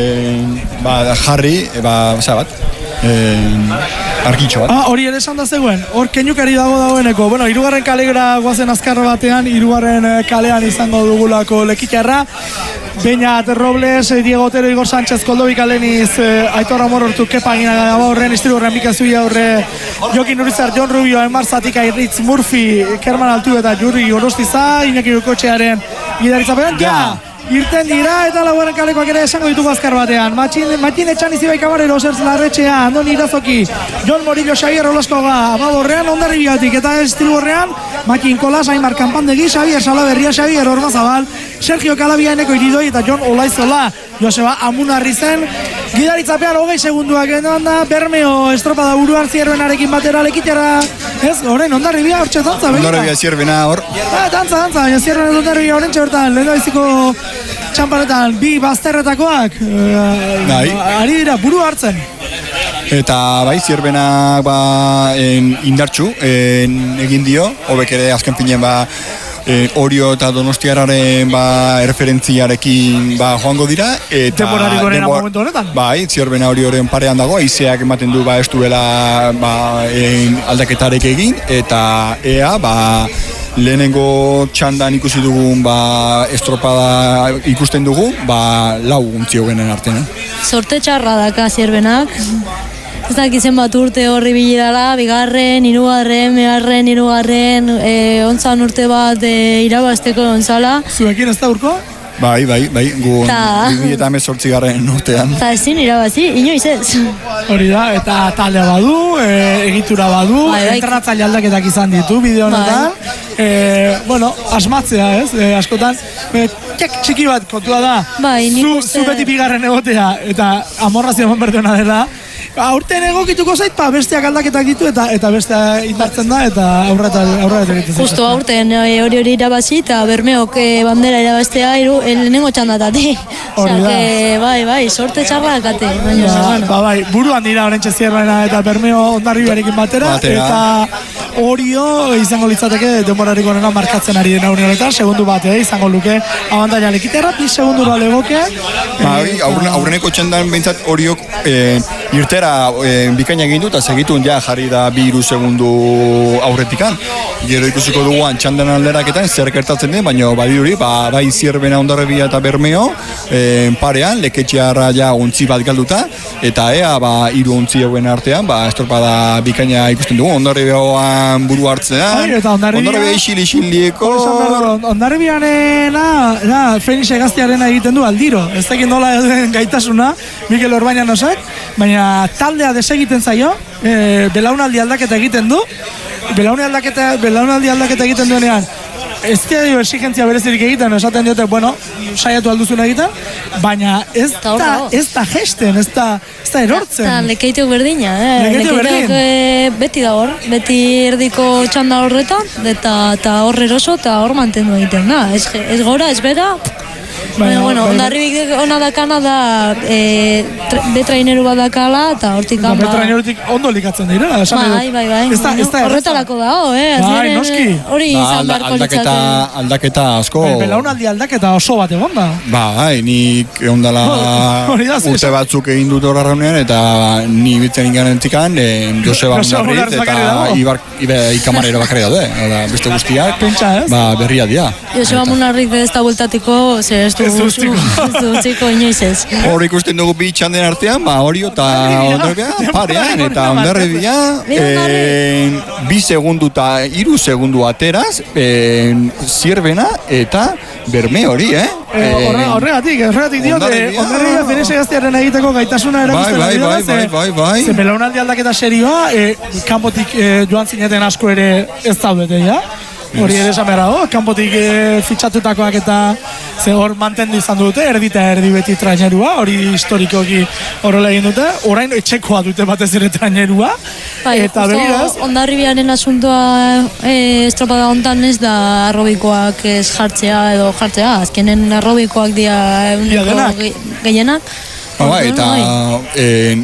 ba, jarri, e, ba, oza bat, e, arkitxo bat. Ah, hori ere esan da zegoen, hor keinukari dago dagoeneko. Bueno, hirugarren kalera guazen azkarra batean, hirugarren kalean izango dugulako lekitarra. Beñat Robles, Diego Otero, Igor Sánchez, Koldobik Aleniz, Aitor Amorortu, Kepa Aginaga horren, Istiru horren Bikazuia horre, Jokin Urizar, Jon Rubio, Enmar Zatika, Irritz Murphy, Kerman Altu eta Jurri Orostiza, Iñaki Ukotxearen gidaritzapean, ja! Irten dira eta laugarren kalekoak ere esango ditugu azkar batean. Matxin, Matxin etxan izibai kamarero, Sertz Larretxea, Andoni Irazoki, Jon Morillo, Xavier Olaskoga, Amaborrean, Ondarri Bigatik eta Estilu horrean, Matxin Kolas, Aimar Kanpandegi, Xavier Salaberria, Xavier Ormazabal, Sergio Kalabia, Eneko Iridoi eta Jon Olaizola, Joseba Amunarri zen. Gidaritzapean hogei segunduak egon da, Bermeo estropada buruan zierbenarekin batera lekitera. Ez, horrein, Ondarri Bia hortxe dantza, begira. Ondarri Bia zierbena hor. Ah, dantza, dantza, baina zierben Ondarri Bia horrentxe bertan, lehen da biziko txamparetan, bi bazterretakoak, uh, ari dira, buru hartzen. Eta bai, zierbenak ba, en, indartxu en, egin dio, hobek ere azken pinen ba, en, Orio eta Donostiarraren ba, erreferentziarekin ba, joango dira. Temporari gorena momentu honetan? Bai, zierbena Orioren parean dago, aizeak ematen du ba, ez duela ba, en, aldaketarek egin, eta ea, ba, lehenengo txandan ikusi dugun ba, estropada ikusten dugu, ba, lau untzio genen artean. Sorte txarra daka zierbenak. Ez dakizen bat urte horri bilidala, bigarren, hirugarren, meharren, hirugarren, e, ontzan urte bat e, irabazteko ontzala. Zuekin ez da urko? Bai, bai, bai, gu bi eta hemezortzi garren urtean. Eta ezin irabazi, inoiz ez. Hori da, eta taldea badu, e, egitura badu, bai, bai. Entrenatzaile aldaketak izan ditu bideo honetan. Bai. E, bueno, asmatzea ez, e, askotan, e, txek txiki bat kontua da. Bai, nik zu, uste... zu beti bigarren egotea, eta amorrazio eman berdeona dela. Aurten egokituko zait, pa, besteak aldaketak ditu eta eta bestea indartzen da eta aurreta aurreta egiten zaitu. Justo aurten hori hori irabazi eta Bermeok bandera irabaztea hiru lehenengo txandatati. Osea, bai, bai, sorte txarra dakate. Baina, ba, ba, bai, buruan dira oraintxe Zierrena eta Bermeo Hondarribiarekin batera, batera eta Orio izango litzateke denborarik onena markatzen ari dena honetan, segundu bat, eh, izango luke abantaila lekiterra, bi segundura legoke. Bai, aurreneko txandan behintzat Oriok eh, irtera e, bikaina egin du eta segitun ja jarri da bi hiru segundu aurretikan. Gero ikusiko duguan txandan alderaketan zer gertatzen den, baina badiruri ba, bai Zierbena, Hondarribia eta Bermeo e, parean, Leketxearra ja ontzi bat galduta eta ea ba hiru ontzi hauen artean ba estropada bikaina ikusten dugu. Hondarribian buru hartzea, Hondarribia isil-isilieko Hondarribianena Fenix Egaztiarena egiten du aldiro, ez dakit nola den gaitasuna Mikel Orbañanosak, baina taldea desegiten zaio, e, belaunaldi aldaketa egiten du, belaunaldi aldaketa, belaunaldi aldaketa egiten duenean, ez dio exigentzia berezirik egiten, esaten diote, bueno, saiatu alduzuna egiten, baina ez da, ez da gesten, ez da ez da erortzen. Eta lekeitiok berdina, eh? Lekeitiok berdin. eh, beti da hor, beti erdiko txanda horretan, eta, eta hor eroso, eta hor mantendu egiten da. Ez, ez gora, ez bera. Baina, bueno, ondarribik ona dakana da e, betraineru bat dakala, eta hortik gamba... Betrainerutik ondo likatzen dira, esan edo. Bai, bai, bai. Ez da, ez da horretarako da, oh, eh? Bai, noski. Hori izan beharko aldaketa, aldaketa asko... Belaunaldi aldaketa oso bat egon da. Bai, nik egon dela urte batzuk egin dut horra raunean, eta ni bitzen inganentikan, eh, Joseba Munarriz, eta Ibar, Ikamarero bakarri daude. Beste guztiak, ba, berria dira. Joseba Munarriz ez da bultatiko, ze ez du utziko inoiz ez. Hor ikusten dugu bi txanden artean, ba, Orio eta Ondarribia parean, eta Ondarribia bi segundu eta hiru segundu ateraz, Zierbena eta Berme hori, eh? Horregatik, horregatik diot, Ondarribia finese gaztearen egiteko gaitasuna erakusten bai, bai, bai, bai, bai. Ze belaunaldi aldaketa serioa, kanpotik joan zineten asko ere ez daudete, ja? Hori ere esan behar dago, kanpotik e, fitxatutakoak eta ze hor mantendu izan dute, erdi eta erdi beti trainerua, hori historikoki horrela egin dute, orain etxekoa dute batez ere trainerua, bai, eta begiraz. Ondarribiaren asuntoa e, estropada hontan ez da arrobikoak ez jartzea edo jartzea, azkenen arrobikoak dira uniko gehienak. Ba, eta e,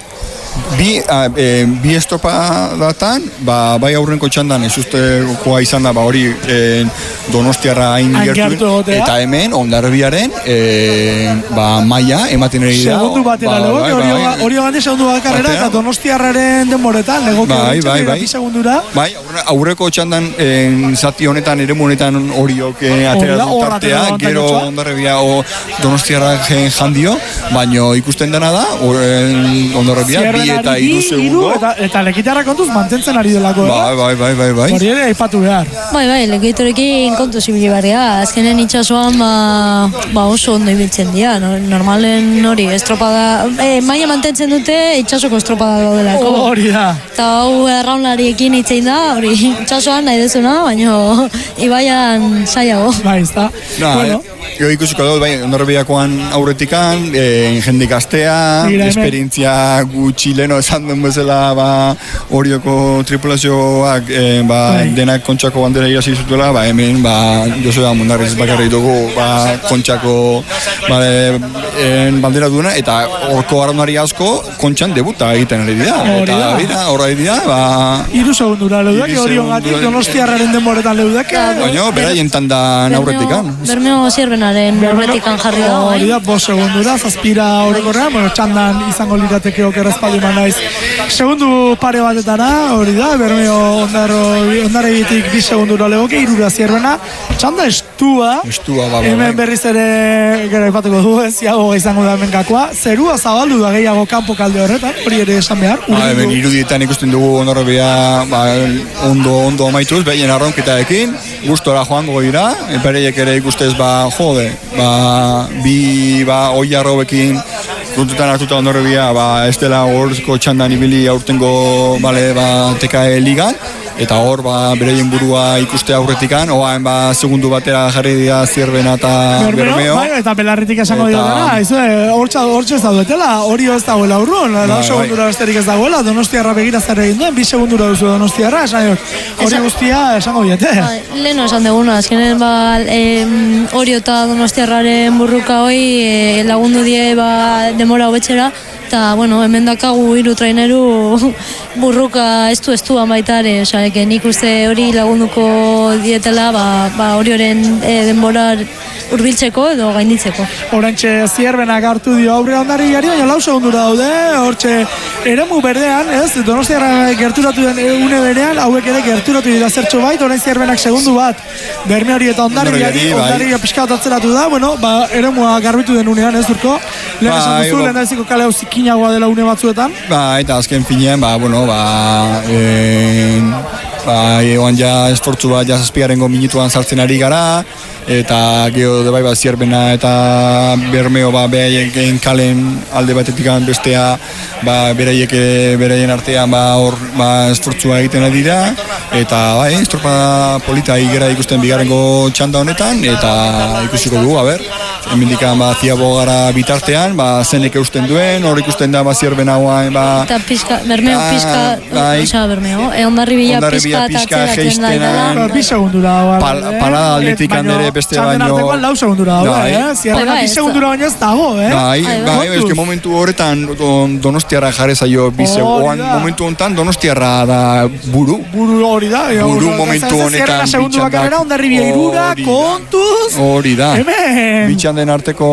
Bi, a, e, bi estropadatan, ba, bai aurrenko txandan ez ustekoa izan da, ba, hori e, Donostiarra hain gertu, eta hemen Ondarribiaren e, ba, maia ematen eri da. Segundu batera ba, legoke, hori bai, bai, gande segundu bat karrera, eta Donostiarraren denboretan legoke bai, hori bai, bai. bi segundura. Bai, aurreko txandan e, zati honetan, ere honetan horiok e, atera dutartea, gero Ondarribia o Donostiarra jandio, baino ikusten dena da, Ondarribia bi eta hiru segundo. Eta, eta lekitarra kontuz mantentzen ari delako. Bai, bai, bai, bai, bai. Hori ere aipatu behar. Bai, bai, lekitorekin kontu zibili barria. Azkenen itxasoan ba, ba oso ondo ibiltzen dira. Normalen hori, estropada, eh, maia mantentzen dute itxasoko estropada daudelako. Oh, hori da. Eta hau erraunlariekin itzein da, hori itxasoan nahi dezuna, baina ibaian saiago. Bai, ez da. No, bueno. Jo ikusiko dut, bai, Ondarribiakoan aurretikan, e, jende gaztea, esperientzia gutxi leno esan den bezala, ba, Orioko tripulazioak, e, ba, bai. Denak kontxako bandera irasi zutuela, ba, hemen, ba, Joseba Munarriz bakarri dugu, ba, kontxako ba, e, bandera duena, eta horko arraunari asko kontxan debuta egiten ari dira. Eta, bira, horra dira, ba... Iru segundura leudake, Oriongatik, Donostiarraren denboretan leudake. Baina, beraien tandan aurretikan. Bermeo Zierbenaren aurretikan jarri da. Hori da, bost segundura, zazpira orokorrean, bueno, txandan izango lirateke okerrezpaldi man naiz. Segundu pare batetara, hori da, Bermeo Ondarribitik bi segundura legoke, irura Zierbena, txanda estua. Estua, ba, ba, hemen berriz ere, gero ipatuko du, ez, iago izango da hemen kakoa. Zerua zabaldu da gehiago kanpo kalde horretan, hori ere esan behar. Ba, hemen irudietan ikusten dugu Ondarribia, ba, ondo, ondo amaituz, behien arraunketaekin, gustora joango dira, bereiek ere ikustez, ba, jode, ba, bi, ba, oi arrobekin, puntutan hartuta Ondarribia, ba, ez dela horrezko txandan ibili aurtengo, bale, ba, T K E ligan, eta hor, ba, bereien burua ikuste aurretikan, oain, ba, segundu batera jarri dira Zierbena eta Bermeo. Bai, eta belarritik esango dira dena, ez, hortxe ez daudetela, hori ez dagoela urrun, lau segundura besterik ez dagoela, Donostiarra begira zer egin duen, bi segundura duzu Donostiarra, esan hori guztia esango diete. Leno esan duguna, azkenen, ba, hori eta Donostiarraren burruka hoi lagundu die, ba, demora hobetxera, eta, bueno, hemen dakagu hiru traineru burruka estu estu baitare, osea, nik uste hori lagunduko dietela, ba, ba hori horren e, denbora urbiltzeko edo gainditzeko. Horentxe Zierbenak hartu dio aurre Ondarribiari, baina lau segundura daude, hortxe eremu berdean, ez, Donostiarra gerturatu den une berean, hauek ere gerturatu dira zertxo bait, orain Zierbenak segundu bat, Berme hori eta Ondarribiari, Ondarribia pixka bat atzeratu da, bueno, ba, eremua garbitu den unean, ez, Urko? Lehen esan duzu, lehen daiziko kale hau zikinagoa dela une batzuetan? Ba, eta azken finean, ba, bueno, ba, e, ba, egoan ja esfortzu bat ja zazpigarengo minutuan sartzen ari gara, eta geho de bai bat zierbena eta Bermeo ba behaien kalen alde batetik bestea ba beraiek beraien artean ba hor ba esfortzua egiten ari dira, eta bai estropa polita igera ikusten bigarrengo txanda honetan, eta ikusiko dugu, a ber, hemendikan ba ziabo gara bitartean, ba zenek eusten duen, hor ikusten da ba zierbena hauan ba eta pizka, Bermeo pizka, osea Bermeo, e Hondarribia pizka eta atzeratzen da. Bi segundura palada aldetik handere beste baino artekoan lau segundura dago, eh? Zierrena bi segundura baino ez dago, eh? Bai, bai, eske momentu horretan Donostiarra jarri zaio bi segunduan, momentu honetan Donostiarra da buru. Buru hori da. Buru momentu honetan. Zierrena segundu bakarrera, Hondarribia irura, kontuz. Hori da. Hemen. Bitxan den arteko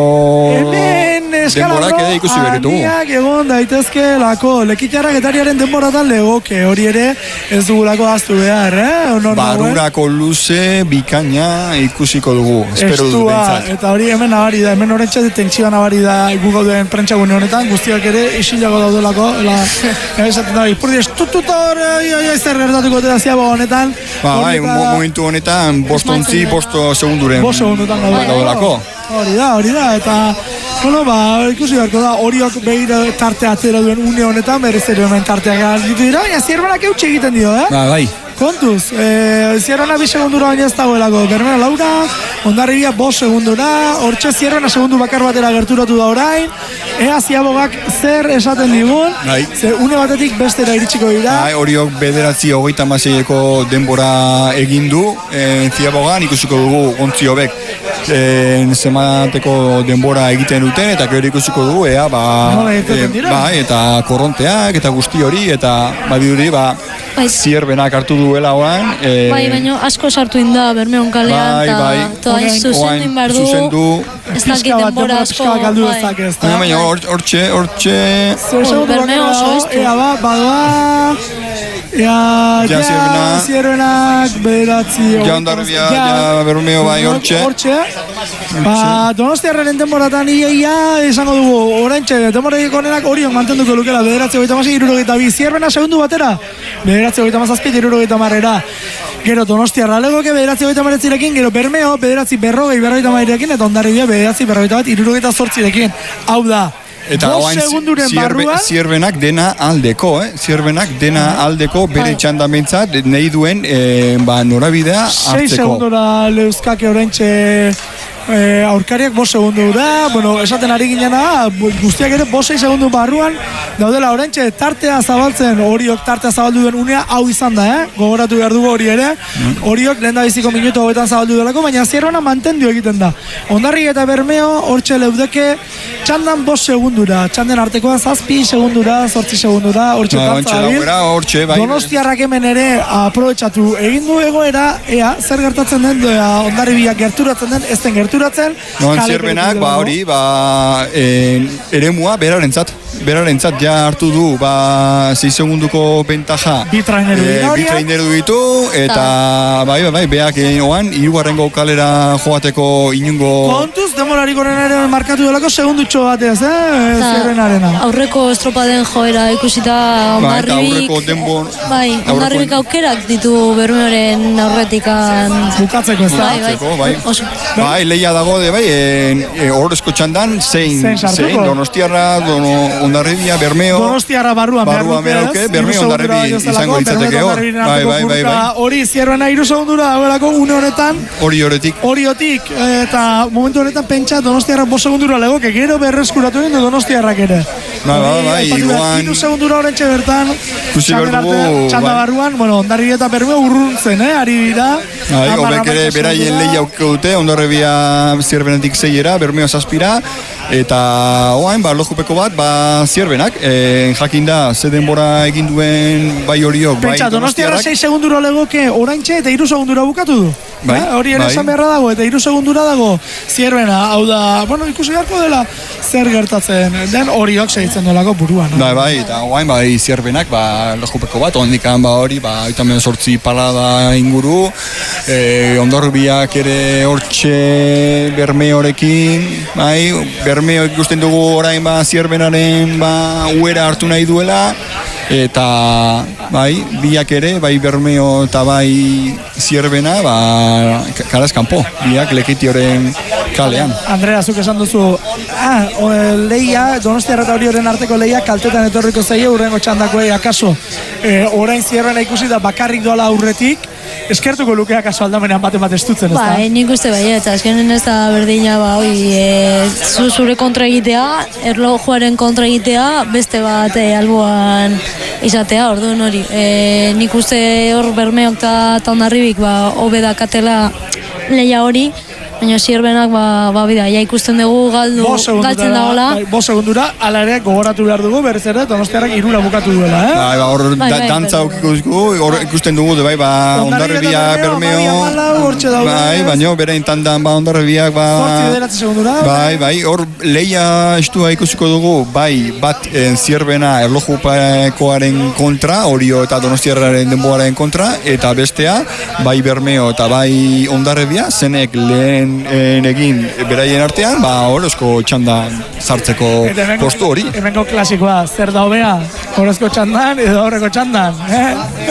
denborak ere ikusi beritugu. Handiak egon daitezke lako, lekitarra getariaren denboratan legoke, hori ere ez dugulako aztu behar, eh? Barurako luze, bikaina ikusiko dugu. Espero dut bentsat. Eta hori hemen nabari da, hemen horrentxe detentzioa nabari da gu gauden prentxagune honetan, guztiak ere isilago daudelako, esaten da, ipurdi estututa hori, zer gertatuko eta ziago honetan. Ba, bai, momentu honetan, bostontzi, bosto segunduren. Bost segundutan daudelako. Hori da, hori da, eta, bueno, ba, ikusi beharko da, horiok behir tartea atzera duen une honetan, berez ere hemen tarteak ditu dira, baina zierbenak eutxe egiten dio, eh? Ba, bai. Kontuz, e, zierrena bi segundura baina ez dagoelako, Bermeo laura, Hondarribia bost segundura, hortxe zierrena segundu bakar batera gerturatu da orain, ea ziabogak zer esaten digun, bai. Ze une batetik bestera iritsiko dira. Bai, horiok bederatzi hogeita hamaseieko denbora egin du, e, ziabogan ikusiko dugu gontzi hobek e, zemateko denbora egiten duten, eta gero ikusiko dugu, ea, ba, e, bai, eta korronteak, eta guzti hori, eta badiduri, ba, bai. Zierbenak hartu duela oan. E, bai, baina asko sartu inda Bermeon kalean, eta bai, toa zuzendu inbar du, ez dakit denbora asko. Baina, baina, hortxe, hortxe... Bermeo oso ez du. Ea, ba, badoa... Ea, ja, zierbenak, bederatzi... Ja, Hondarribia, ja, Bermeo, bai, hortxe. Hortxe. Ba, Donostiarraren denboratan ia, esango dugu, oraintxe, denboraik honenak horion mantenduko lukela, bederatzi hogeita hamasei, hirurogeita bi, zierbena segundu batera, bederatzi hogeita hamazazpi, hirurogeita hamarera. Gero Donostiarra legoke bederatzi hogeita hamarretzirekin, gero Bermeo bederatzi berrogei berrogeita hamairekin, eta Hondarribia bederatzi berrogeita bat, hirurogeita zortzirekin. Hau da, eta oain zierbe, zierbenak dena aldeko, eh? Zierbenak dena aldeko bere txanda bentsat, nahi duen e, ba, norabidea hartzeko. sei segundura leuzkake oraintxe e, aurkariak bost segundu da, bueno, esaten ari ginena, guztiak ere bost sei segundu barruan daudela oraintxe tartea zabaltzen, horiok tartea zabaldu duen unea hau izan da, eh? Gogoratu behar dugu hori ere, horiok lehen da biziko minutu hauetan zabaldu delako, baina zierrona mantendu egiten da. Hondarribia eta Bermeo hortxe leudeke txandan bost segundura, txanden artekoa zazpi segundura, zortzi segundura, hortxe no, tantza dabil. Bai. Donostiarrak hemen ere aprobetxatu egin du egoera, ea, zer gertatzen den, Hondarribia gerturatzen den, ez den gerturatzen. No, zierbenak, ba hori, ba, e, eremua berarentzat. Berarentzat ja hartu du, ba, sei segunduko bentaja. Bitraineru e, bitraineru ditu, eta, bai, bai, bai, beak oan, hirugarrengo kalera joateko inungo... Kontuz, demorari gorenaren markatu delako segundutxo batez, eh, zierrenarena. Aurreko estropaden joera ikusita Hondarribik... Ba, aurreko denbor... Bai, Hondarribik aukerak ditu Bermeoren aurretikan... Bukatzeko ez da. Bai, bai. Bai, bai, leia dago, de, bai, horrezko e, txandan, zein, zein, Donostiarra, dono, Hondarribia, Bermeo... Donostiarra barruan barruan beharruke, Bermeo Hondarribi izango ditzateke hor. Bai, bai, bai, bai. Hori zierrena hiru segundura dagoelako une honetan. Hori horetik. Horiotik, eta momentu honetan pentsa Donostiarra bost segundura legoke, gero berreskuratu egin du Donostiarrak ere. Bai, bai, bai, iguan... hiru segundura horrentxe bertan, txanda barruan, bueno, Hondarribia eta Bermeo urruntzen, eh, ari dira. Bai, hobek ere beraien lehi auko dute, Hondarribia zierbenetik zeiera, Bermeo zazpira, eta oain, ba, lojupeko bat, ba, zierbenak, e, jakin da, ze denbora egin duen bai horiok, bai Donostiarrak. Donostiarra sei segundura legoke oraintxe eta hiru segundura bukatu du. Bai, eh? Hori ere bai. Esan beharra dago, eta hiru segundura dago zierbena, hau da, bueno, ikusi beharko dela zer gertatzen, den horiok segitzen delako buruan. No? Bai, bai, eta oain, bai, zierbenak, ba, lojupeko bat, ondikan, ba, hori, ba, oitamen sortzi palada inguru, e, Hondarribiak ere hortxe Bermeorekin, bai, Bermeo ikusten dugu orain, ba, zierbenaren, ba, uera hartu nahi duela, eta bai, biak ere, bai Bermeo eta bai Zierbena, ba, kalaz kanpo, biak Lekitioren kalean. Andrea, zuk esan duzu, ah, o, leia, Donostiarra eta Orioren arteko leia kaltetan etorriko zaie urrengo txandakoei akaso. E, orain Zierbena ikusi da bakarrik doala aurretik, eskertuko lukea kaso aldamenean bate bat estutzen, ez da? Ba, nik uste bai, eta azkenen ez da berdina, ba, oi, e, zu zure kontra egitea, erlojuaren kontra egitea, beste bat e, alboan izatea, orduan hori. E, nik uste hor Bermeok eta Hondarribik, ba, hobe dakatela leia hori, baina Zierbenak, ba, ba, bida, ja ikusten dugu galdu, galtzen dagoela. Bai, bost segundura, ala ere gogoratu behar dugu, berriz ere, Donostiarrak irura bukatu duela, eh? Bai, ba, hor bai, da, bai, dantza bai, ikusten hor ikusten dugu, de bai, ba, Hondarribia, Bermeo, bai, baina berein tandan, ba, Hondarribiak, ba, segundura, bai, bai, hor leia estua ikusiko dugu, bai, bat en Zierbena erlojupekoaren kontra, Orio eta Donostiarraren denboaren kontra, eta bestea, bai Bermeo eta bai Hondarribia, zenek lehen en egin beraien artean, ba, horrezko txandan sartzeko postu hori. Hemengo klasikoa, zer da hobea, horrezko txandan edo horreko txandan, eh?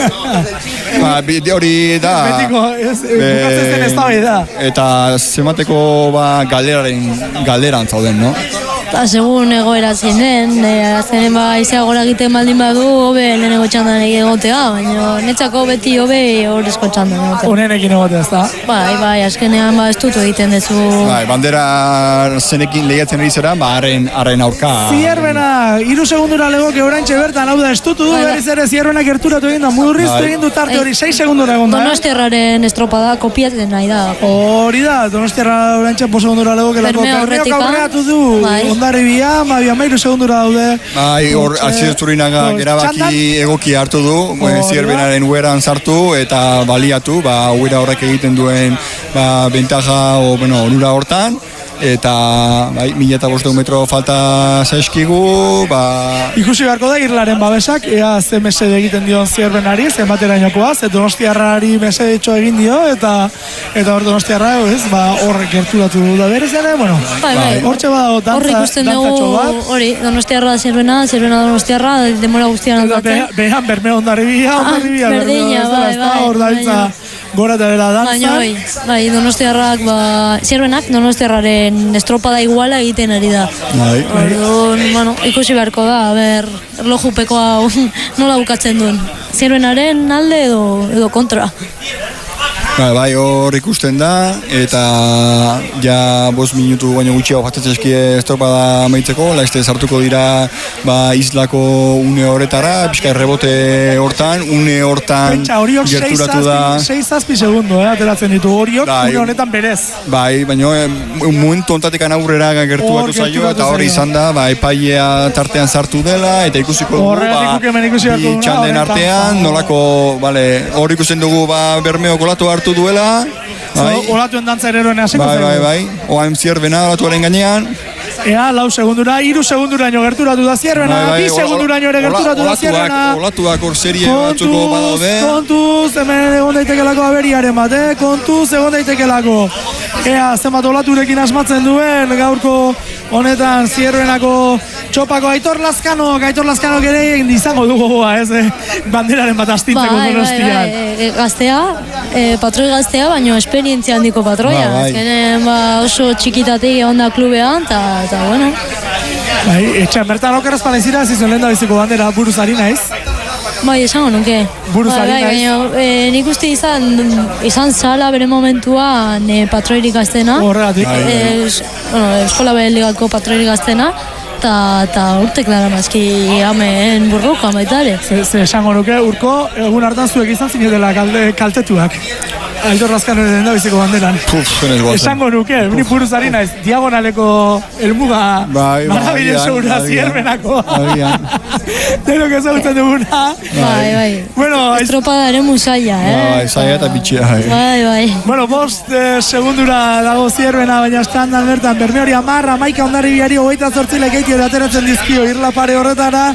Ba, hori da... Betiko, ez, bukatzen zen ez da hori da. Eta zemateko, ba, galeraren, galeran zauden, no? Eta segun egoera zinen, e, azkenen ba izea gora egiten baldin badu, hobe lehenengo txandan egotea, baina netzako beti hobe horrezko txandan egotea. Honenekin egotea, ez da? Bai, bai, azkenean ba estutu egiten dezu. Bai, bandera zenekin lehiatzen ari zera, ba, haren, haren aurka. Zierbena, iru segundura legoke oraintxe bertan, hau da, estutu du, bai, berriz ere Zierbenak gerturatu egin da, murriztu bai. egin du tarte hori, sei segundura egon da. Donostiarraren estropada kopiatzen nahi da. Hori da, Donostiarra oraintxe po segundura legoke lako. Bermeo horretika. Aurreatu du, Bai. Hondarribia, Mabi amairu segundura daude. Bai, hor, Asier Zurinagak erabaki egoki hartu du, Zierbenaren ueran sartu eta baliatu, ba, uera horrek egiten duen, ba, bentaja, o, bueno, onura hortan, eta bai, mila eta bosteun metro falta zaizkigu, ba... Ikusi beharko da Irlaren babesak, ea ze mesede egiten dion Zierbenari, zenbaterainokoa, ze Donostiarrari mesedetxo egin dio, eta eta hor Donostiarra, ez, ba, hor gerturatu da berez ere, bueno, Bai, bai. hortxe badago dantza, Hor ikusten dantzatxo dugu, bat. hori, Donostiarra Zierbena, Zierbena Donostiarra, demora guztian Eta aldatzen. be- behan Bermeo Hondarribia, Ah, Hondarribia, berdina, Bermeo, ez dela, bai, ez da, bai, hor daitza baina- gora eta bera Baina dantzan. bai, bai, Donostiarrak, ba, Zierbenak Donostiarraren estropada iguala egiten ari da. Bai. Orduan, bueno, ikusi beharko da, a ber, erlojupekoa nola bukatzen duen. Zierbenaren alde edo, edo kontra. Bai, bai, hor ikusten da, eta ja bost minutu baino gutxiago jatetzen eskie estropada amaitzeko, laizte sartuko dira ba, islako une horretara, pixka errebote hortan, une hortan Pentsa, horiok gerturatu da. sei zazpi segundo, eh, ateratzen ditu horiok, Bai. une honetan berez. Bai, baina eh, momentu ontatekan aurrera gertuatu Hor zaio, gerturatu eta hori zaio. izan da, ba, epailea tartean sartu dela, eta ikusiko dugu, Horregatik ba, guk hemen ikusi beharko bi duguna, txanden honetan, artean, ba. nolako, bale, hor ikusten dugu, ba, Bermeo kolatu hartu duela, bai, So, olatuen dantza ereroen hasiko bai, zaigu. bai, bai, oain Zierbena olatuaren gainean, Ea, lau segundura, iru segunduraino gerturatu da Zierbena, bai, bai, bi segunduraino ere gerturatu da Zierbena. olatuak, olatuak hor serie batzuko Kontuz, badaude, kontuz, hemen egon daitekelako aberiaren bat, eh? Kontuz egon daitekelako. Ea, zenbat olaturekin asmatzen duen, gaurko honetan Zierbenako txopako Aitor Lazkano, Aitor Lazkanok ere izango dugu goa, ez, eh? Banderaren bat astintzeko Bai, bai, Donostian. bai, e, gaztea, e, patroi gaztea, baina esperientzia handiko patroia. Ba, bai. Azkenen, ba, oso txikitatik egon da klubean, eta, eta bueno. Bai, etxean bertan okeraz palezira, zizun lehen da biziko bandera buruz ari naiz. Bai, esango nuke. Buruz Bai, ari bai, naiz. baina, e, nik uste izan, izan zala bere momentuan e, patroirik gaztena. Horregatik. E, es, bueno, eskola beheligako patroirik gaztena. Ta, ta urtek dara mazki hemen burruka baita ere. Ze, ze esango nuke, urko, egun hartan zuek izan zinetela kalde, kaltetuak. Aitor Lazkano den da biziko banderan. puf, zenez guazen. Esango nuke, ni buruz ari naiz, diagonaleko elmuga Bai, bai, marabilen soura agian, Zierbenako. agian. Denok ezagutzen duguna. Bai, bai. Bueno, aiz- Estropada ere musaia, eh? Bai, zaila eta bitxia, bai. Bai, bai. Bueno, bost eh, segundura dago Zierbena, baina estandan bertan, Bermeori amarra, Maika Hondarribiari hogeita zortzilek eiti ere ateratzen dizkio irlapare horretara,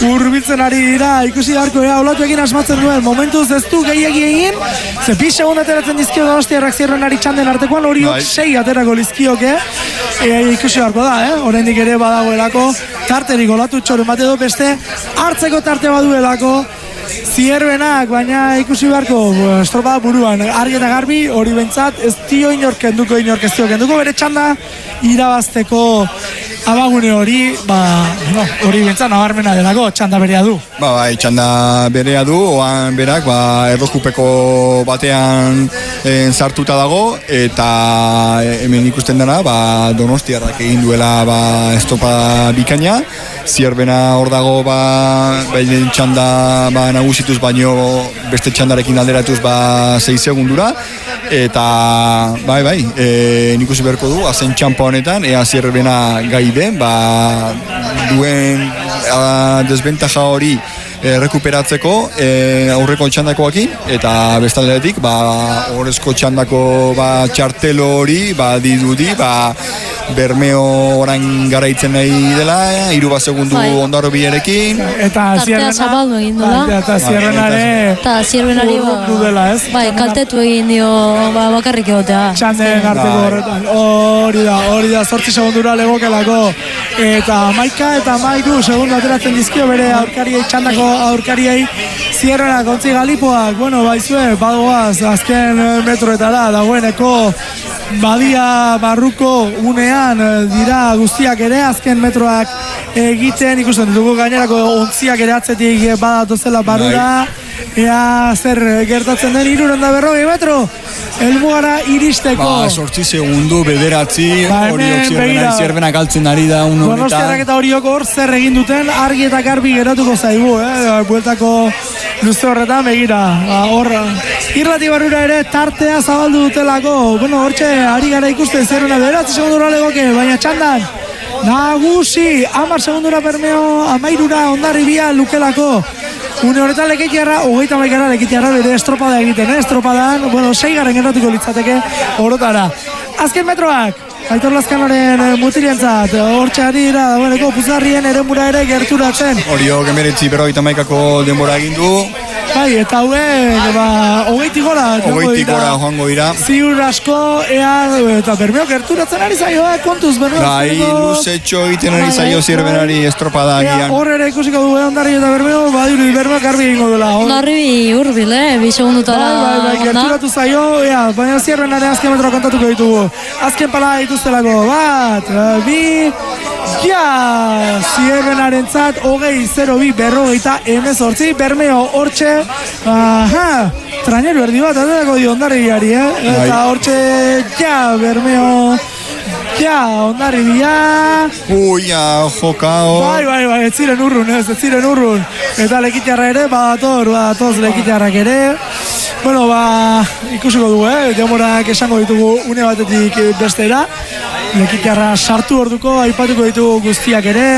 urbiltzen ari dira, ikusi beharko ea olatu egin asmatzen duen, momentuz ez du gehiagi egin, ze bi segundatera ateratzen dizkio Donostiarrak Zierbenari txanden artekoan, horiok sei aterako lizkioke, e, ikusi beharko da, eh? Oraindik ere badagoelako, tarterik olatu txoren bate du beste, hartzeko tarte baduelako, Zierbenak, baina ikusi beharko estropada buruan, argi eta garbi, hori bentsat ez dio inork kenduko, inork ez dio kenduko, bere txanda irabazteko abagune hori, ba, no, hori bentsat nabarmena delako, txanda berea du. Ba, bai, txanda berea du, oan berak, ba, errokupeko batean en, sartuta dago, eta hemen ikusten dena, ba, Donostiarrak egin duela ba, estropada bikaina, Zierbena hor dago, ba, baina txanda ba, nagusituz baino beste txandarekin alderatuz ba sei segundura eta bai bai e, nik uste beharko du azen txampa honetan ea Zierbena gai den ba duen a, desbentaja hori e, rekuperatzeko e, aurreko txandakoakin eta bestaldetik ba horrezko txandako ba txartelo hori ba didudi ba Bermeo orain garaitzen nahi dela, hiru bat segundu bai. Ondaro biarekin. Eta Zierbena zabaldu egin dela. Eta Zierbenare eta Zierbenari dudela, ez? Bai, kaltetu egin dio ba, bakarrik egotea. Txanden arteko horretan. Hori da, hori da, zortzi segundura legokelako. Eta maika eta mairu segundu ateratzen dizkio bere aurkariei, txandako aurkariei. Zierrena kontzi galipoak, bueno, baizue, badoaz, azken metroetara, dagoeneko badia barruko unean dira guztiak ere, azken metroak egiten, ikusten dugu gainerako ontziak ere atzetik badatozela barura, ea zer gertatzen den hirurehun eta berrogei metro, helmugara iristeko. Ba, sortzi segundu, bederatzi, ba, horiok Zierbena, Zierbena galtzen ari da un horretan. Donostiarrak eta horiok hor zer egin duten, argi eta garbi geratuko zaigu, eh? Bueltako luze horretan begira, ba, hor, irrati barrura ere tartea zabaldu dutelako, bueno, hortxe, ari gara ikusten Zierbena bederatzi segundura legoke, baina txandan, nagusi, hamar segundura Bermeo, amairura Hondarribia lukelako. Une horretan Lekeitiarra, hogeita hamaikara Lekeitiarra bere estropada egiten, eh? Estropadan, bueno, seigarren gertatuko litzateke orotara. Azken metroak, Aitor Lazkanoren mutilientzat, hortxe ari dira, dagoeneko Puzarrien eremura ere gerturatzen. Horiok emeretzi berrogeita hamaikako denbora egin du. Bai, eta hauek, ba, hogeitik gora. Hogeitik gora joango dira. Ziur asko, ea, eta Bermeo gerturatzen ari zaio, eh, kontuz Bermeo. Bai, luzetxo egiten ari zaio Zierbenari estropada agian. Hor ere ikusiko du, Hondarri eta Bermeo, badiru, Bermeo garbi egingo dela. Hondarri urbil, eh, bi segundutara. Bai, bai, bai, gerturatu zaio, ea, baina Zierbenaren azken metroa kontatuko ditugu. Azken pala dituztelako, bat, bi, ja, Zierbenaren zat, hogei, zero, bi, berrogeita, emezortzi, Bermeo, hortxe, aha, traineru erdi bat, aterako dio Hondarribiari, eh? Eta hortxe, ja, Bermeo, ja, Hondarribia. Ui, ja, jokao. Bai, bai, bai, ez ziren urrun, ez, ez ziren urrun. Eta Lekeitiarra ere, badator, badatoz Lekeitiarrak ere. Bueno, ba, ikusiko dugu, eh? Demorak esango ditugu une batetik bestera. Lekeitiarra sartu orduko, aipatuko ditugu guztiak ere.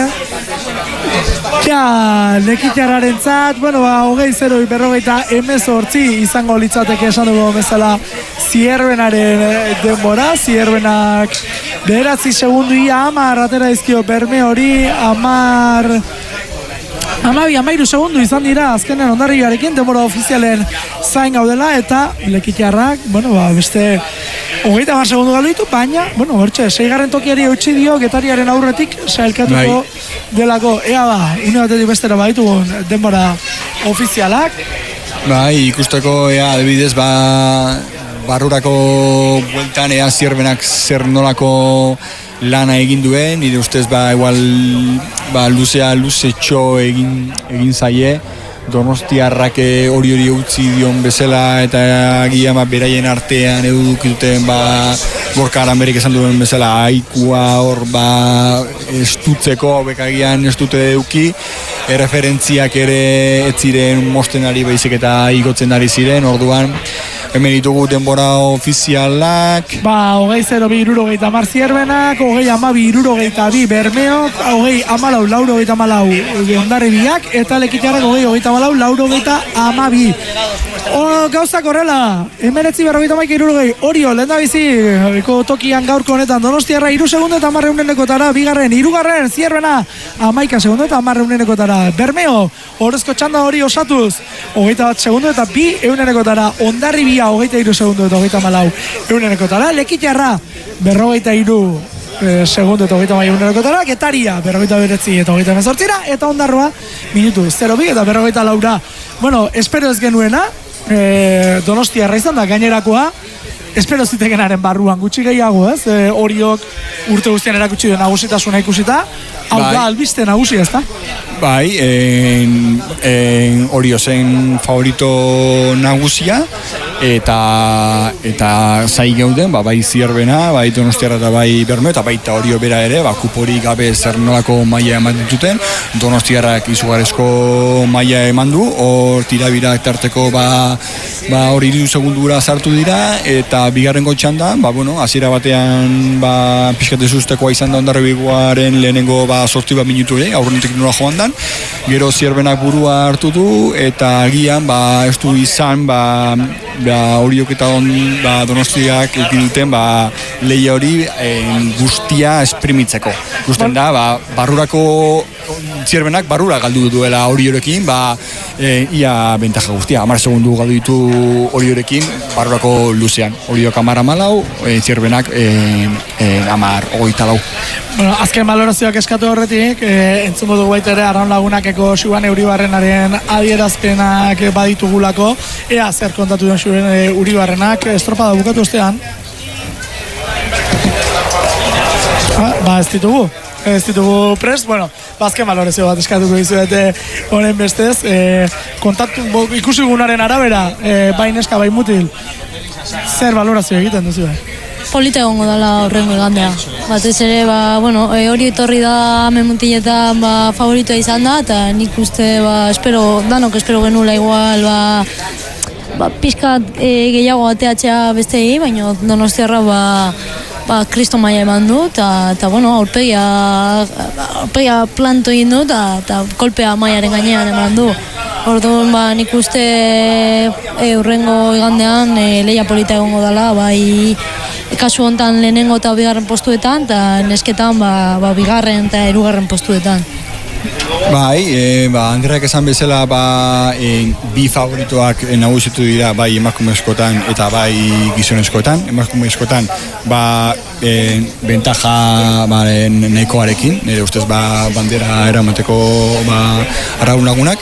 Ja, Lekeitiarraren zat, bueno, ba, hogei zero berrogeita emezortzi izango litzateke esan dugu bezala Zierbenaren denbora, Zierbenak bederatzi segundu ia amar atera izkio Berme hori, amar... Amabi, amairu segundu izan dira azkenen Hondarribiarekin denbora ofizialen zain gaudela eta Lekeitiarrak, bueno, ba, beste hogeita hamar segundu galdu ditu, baina, bueno, hortxe, seigarren tokiari eutxi dio Getariaren aurretik sailkatuko delako, ea ba, une batetik bestera baditugun denbora ofizialak. Bai, ikusteko, ea, adibidez, ba, barrurako bueltan, ea, Zierbenak zer nolako lana egin duen, nire ustez ba igual ba luzea luzetxo egin egin zaie Donostiarrak hori hori utzi dion bezala eta agian ba beraien artean edukituten ba Gorka Aranberik esan duen bezala aikua hor ba estutzeko bekagian estute eduki erreferentziak ere ez ziren mosten ari baizik eta igotzen ari ziren, orduan hemen ditugu denbora ofizialak. Ba, hogei zero bi irurogeita hamar Zierbenak, hogei amabi irurogeita bi Bermeok, hogei amalau laurogeita amalau Hondarribiak, eta Lekeitiarrak hogei hogeita amalau laurogeita amabi. O, gauzak horrela, emeretzi berrogeita maika irurogei, Orio, lehen da bizi, tokian gaurko honetan, Donostiarra iru segundu eta amarre unenekotara, bigarren, irugarren, Zierbena, amaika segundu eta amarre unenekotara, Bermeo, horrezko txanda hori osatuz, hogeita bat segundu eta bi eunenekotara, Hondarribia Zuria hogeita iru segundo eta hogeita malau eunerekotara, Lekitarra berrogeita iru e, segundo eta hogeita malau eunerekotara, Getaria berrogeita beretzi eta hogeita mezortzira, eta Ondarroa minutu zero bi eta berrogeita laura. Bueno, espero ez genuena, e, Donostiarra izan da gainerakoa, espero zitegenaren barruan gutxi gehiago, ez? E, Oriok urte guztian erakutsi duen nagusitasuna ikusita, hau da albiste nagusi, ez da? Bai, en, en Orio zen favorito nagusia, eta eta zai geuden, ba, bai Zierbena, bai Donostiarra eta bai Bermeo, eta baita Orio bera ere, ba, kupori gabe zer nolako maila eman dituten, Donostiarrak izugarezko maila eman du, hor tirabirak tarteko ba, ba hori hiru segundura sartu dira, eta bigarrengo txandan, ba, bueno, hasiera batean ba, pixkate sustekoa izan da Hondarribiakoaren lehenengo ba, sortzi bat minutu ere, aurrenetik nola joan dan, gero Zierbenak burua hartu du, eta agian ba, ez du izan ba, ba, Oriok eta on, ba, Donostiak ekin duten ba, lehia hori en, guztia esprimitzeko. Gusten da, ba, barrurako Zierbenak barrura galdu duela Oriorekin, ba, e, ia bentaja guztia, hamar segundu galdu ditu Oriorekin barrurako luzean. Oriok hamar amalau, e, Zierbenak e, e, hamar hogeita lau. Bueno, azken balorazioak eskatu horretik, e, entzungo dugu baita ere Arraun Lagunakeko Xuan Euribarrenaren adierazpenak baditugulako, ea zer kontatu duen Xuan Euribarrenak estropada bukatu ostean. Ba, ba ez ditugu, ez ditugu prest, bueno, bazken balorazio bat eskatuko dizuete honen bestez, e, kontatu, bo, ikusi gunaren arabera, e, bai neska, bai mutil, zer balorazio egiten duzu? Polita egongo dela horrengo igandea. Batez ere, ba, bueno, e, hori etorri da hemen mutiletan ba, favoritoa izan da, eta nik uste, ba, espero, danok espero genula igual, ba, ba, pixkat e, gehiago ateatzea bestei, baina Donostiarra, ba, ba, kristo maila eman du, eta, bueno, aurpegia, aurpegia planto egin du, eta kolpea mailaren gainean eman du. Orduan, ba, nik uste e, urrengo igandean e, lehia polita egongo dela, bai, kasu hontan lehenengo eta bigarren postuetan, eta nesketan ba, ba, bigarren eta hirugarren postuetan. Bai, e, ba, Andreak esan bezala ba, e, bi favoritoak e, nagusitu dira bai emakumezkoetan eta bai gizonezkoetan. Emakumezkoetan ba, e, bentaja ba, nekoarekin, nire ustez ba, bandera eramateko ba, Arraun Lagunak,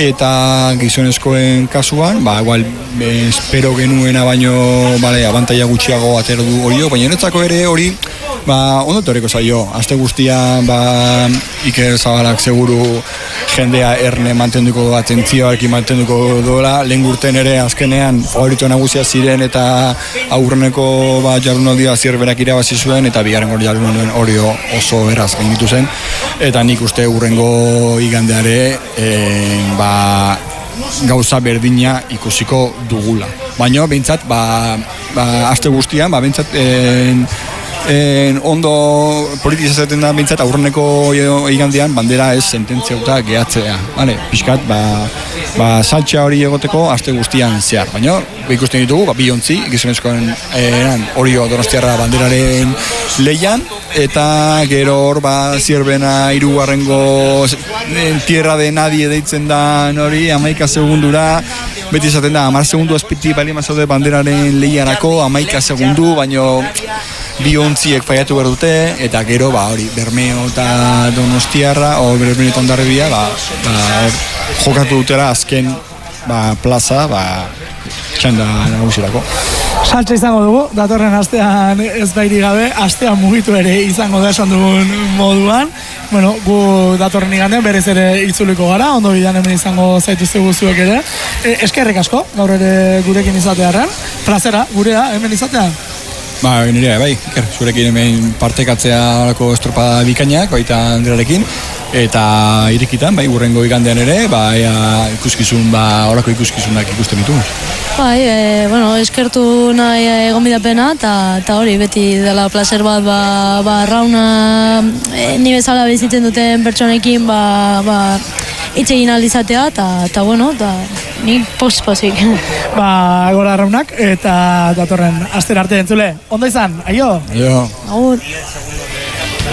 eta gizonezkoen kasuan, ba, igual, e, espero genuena baino, bale, abantaia gutxiago atera du hori, baina netzako ere hori, ba, ondo teoriko zaio, aste guztian, ba, Iker Zabalak seguru jendea erne mantenduko, atentzioarekin mantenduko doela, lehen urten ere azkenean favorito nagusia ziren eta aurreneko ba, jardunaldia Zierbenak irabazi zuen, eta bigarren hori jardunaldian hori oso eraz gainditu zen, eta nik uste urrengo igandeare, e, ba, gauza berdina ikusiko dugula. Baina, behintzat, ba, ba, aste guztian, ba, behintzat, en, en, ondo politizatzen da behintzat, aurreneko igandean, bandera ez sententzia gehatzea. Vale, pixkat, ba, ba, saltxa hori egoteko aste guztian zehar. Baina, ikusten ditugu, ba, bi ontzi, gizonezkoen eran, Orio Donostiarra banderaren lehian, eta gero hor, ba, Zierbena hirugarrengo tierra de nadie deitzen da hori, hamaika segundura, beti izaten da, hamar segundu azpiti bali mazaude banderaren lehiarako, hamaika segundu, baino bi ontziek faiatu behar dute, eta gero, ba, hori, Bermeo eta Donostiarra, o Bermeo eta Hondarribia, ba, ba, jokatu dutela azken, ba, plaza, ba, txanda nagusirako. Saltza izango dugu, datorren astean ez bairi gabe, astean mugitu ere izango da esan dugun moduan. Bueno, gu datorren igandean berez ere itzuliko gara, ondo bidean hemen izango zaituzte guztuek ere. E, eskerrik asko, gaur ere gurekin izatearen. Plazera, gurea, hemen izatean. Ba, nire, bai, iker, zurekin hemen partekatzea horako estropada bikainak, baita Andrearekin, eta irikitan, bai, urrengo igandean ere, ba, ea ikuskizun, ba, horako ikuskizunak ikusten ditu. Bai, e, bueno, eskertu nahi egon bidapena, eta hori, beti dela placer bat, ba, ba Arrauna, e, ni bezala bizitzen duten pertsonekin, ba, ba, itxe egin aldizatea, eta, bueno, eta nik post-posik. Ba, gora Arraunak, eta datorren astera arte entzule. Ondo izan, aio? Aio. Agur.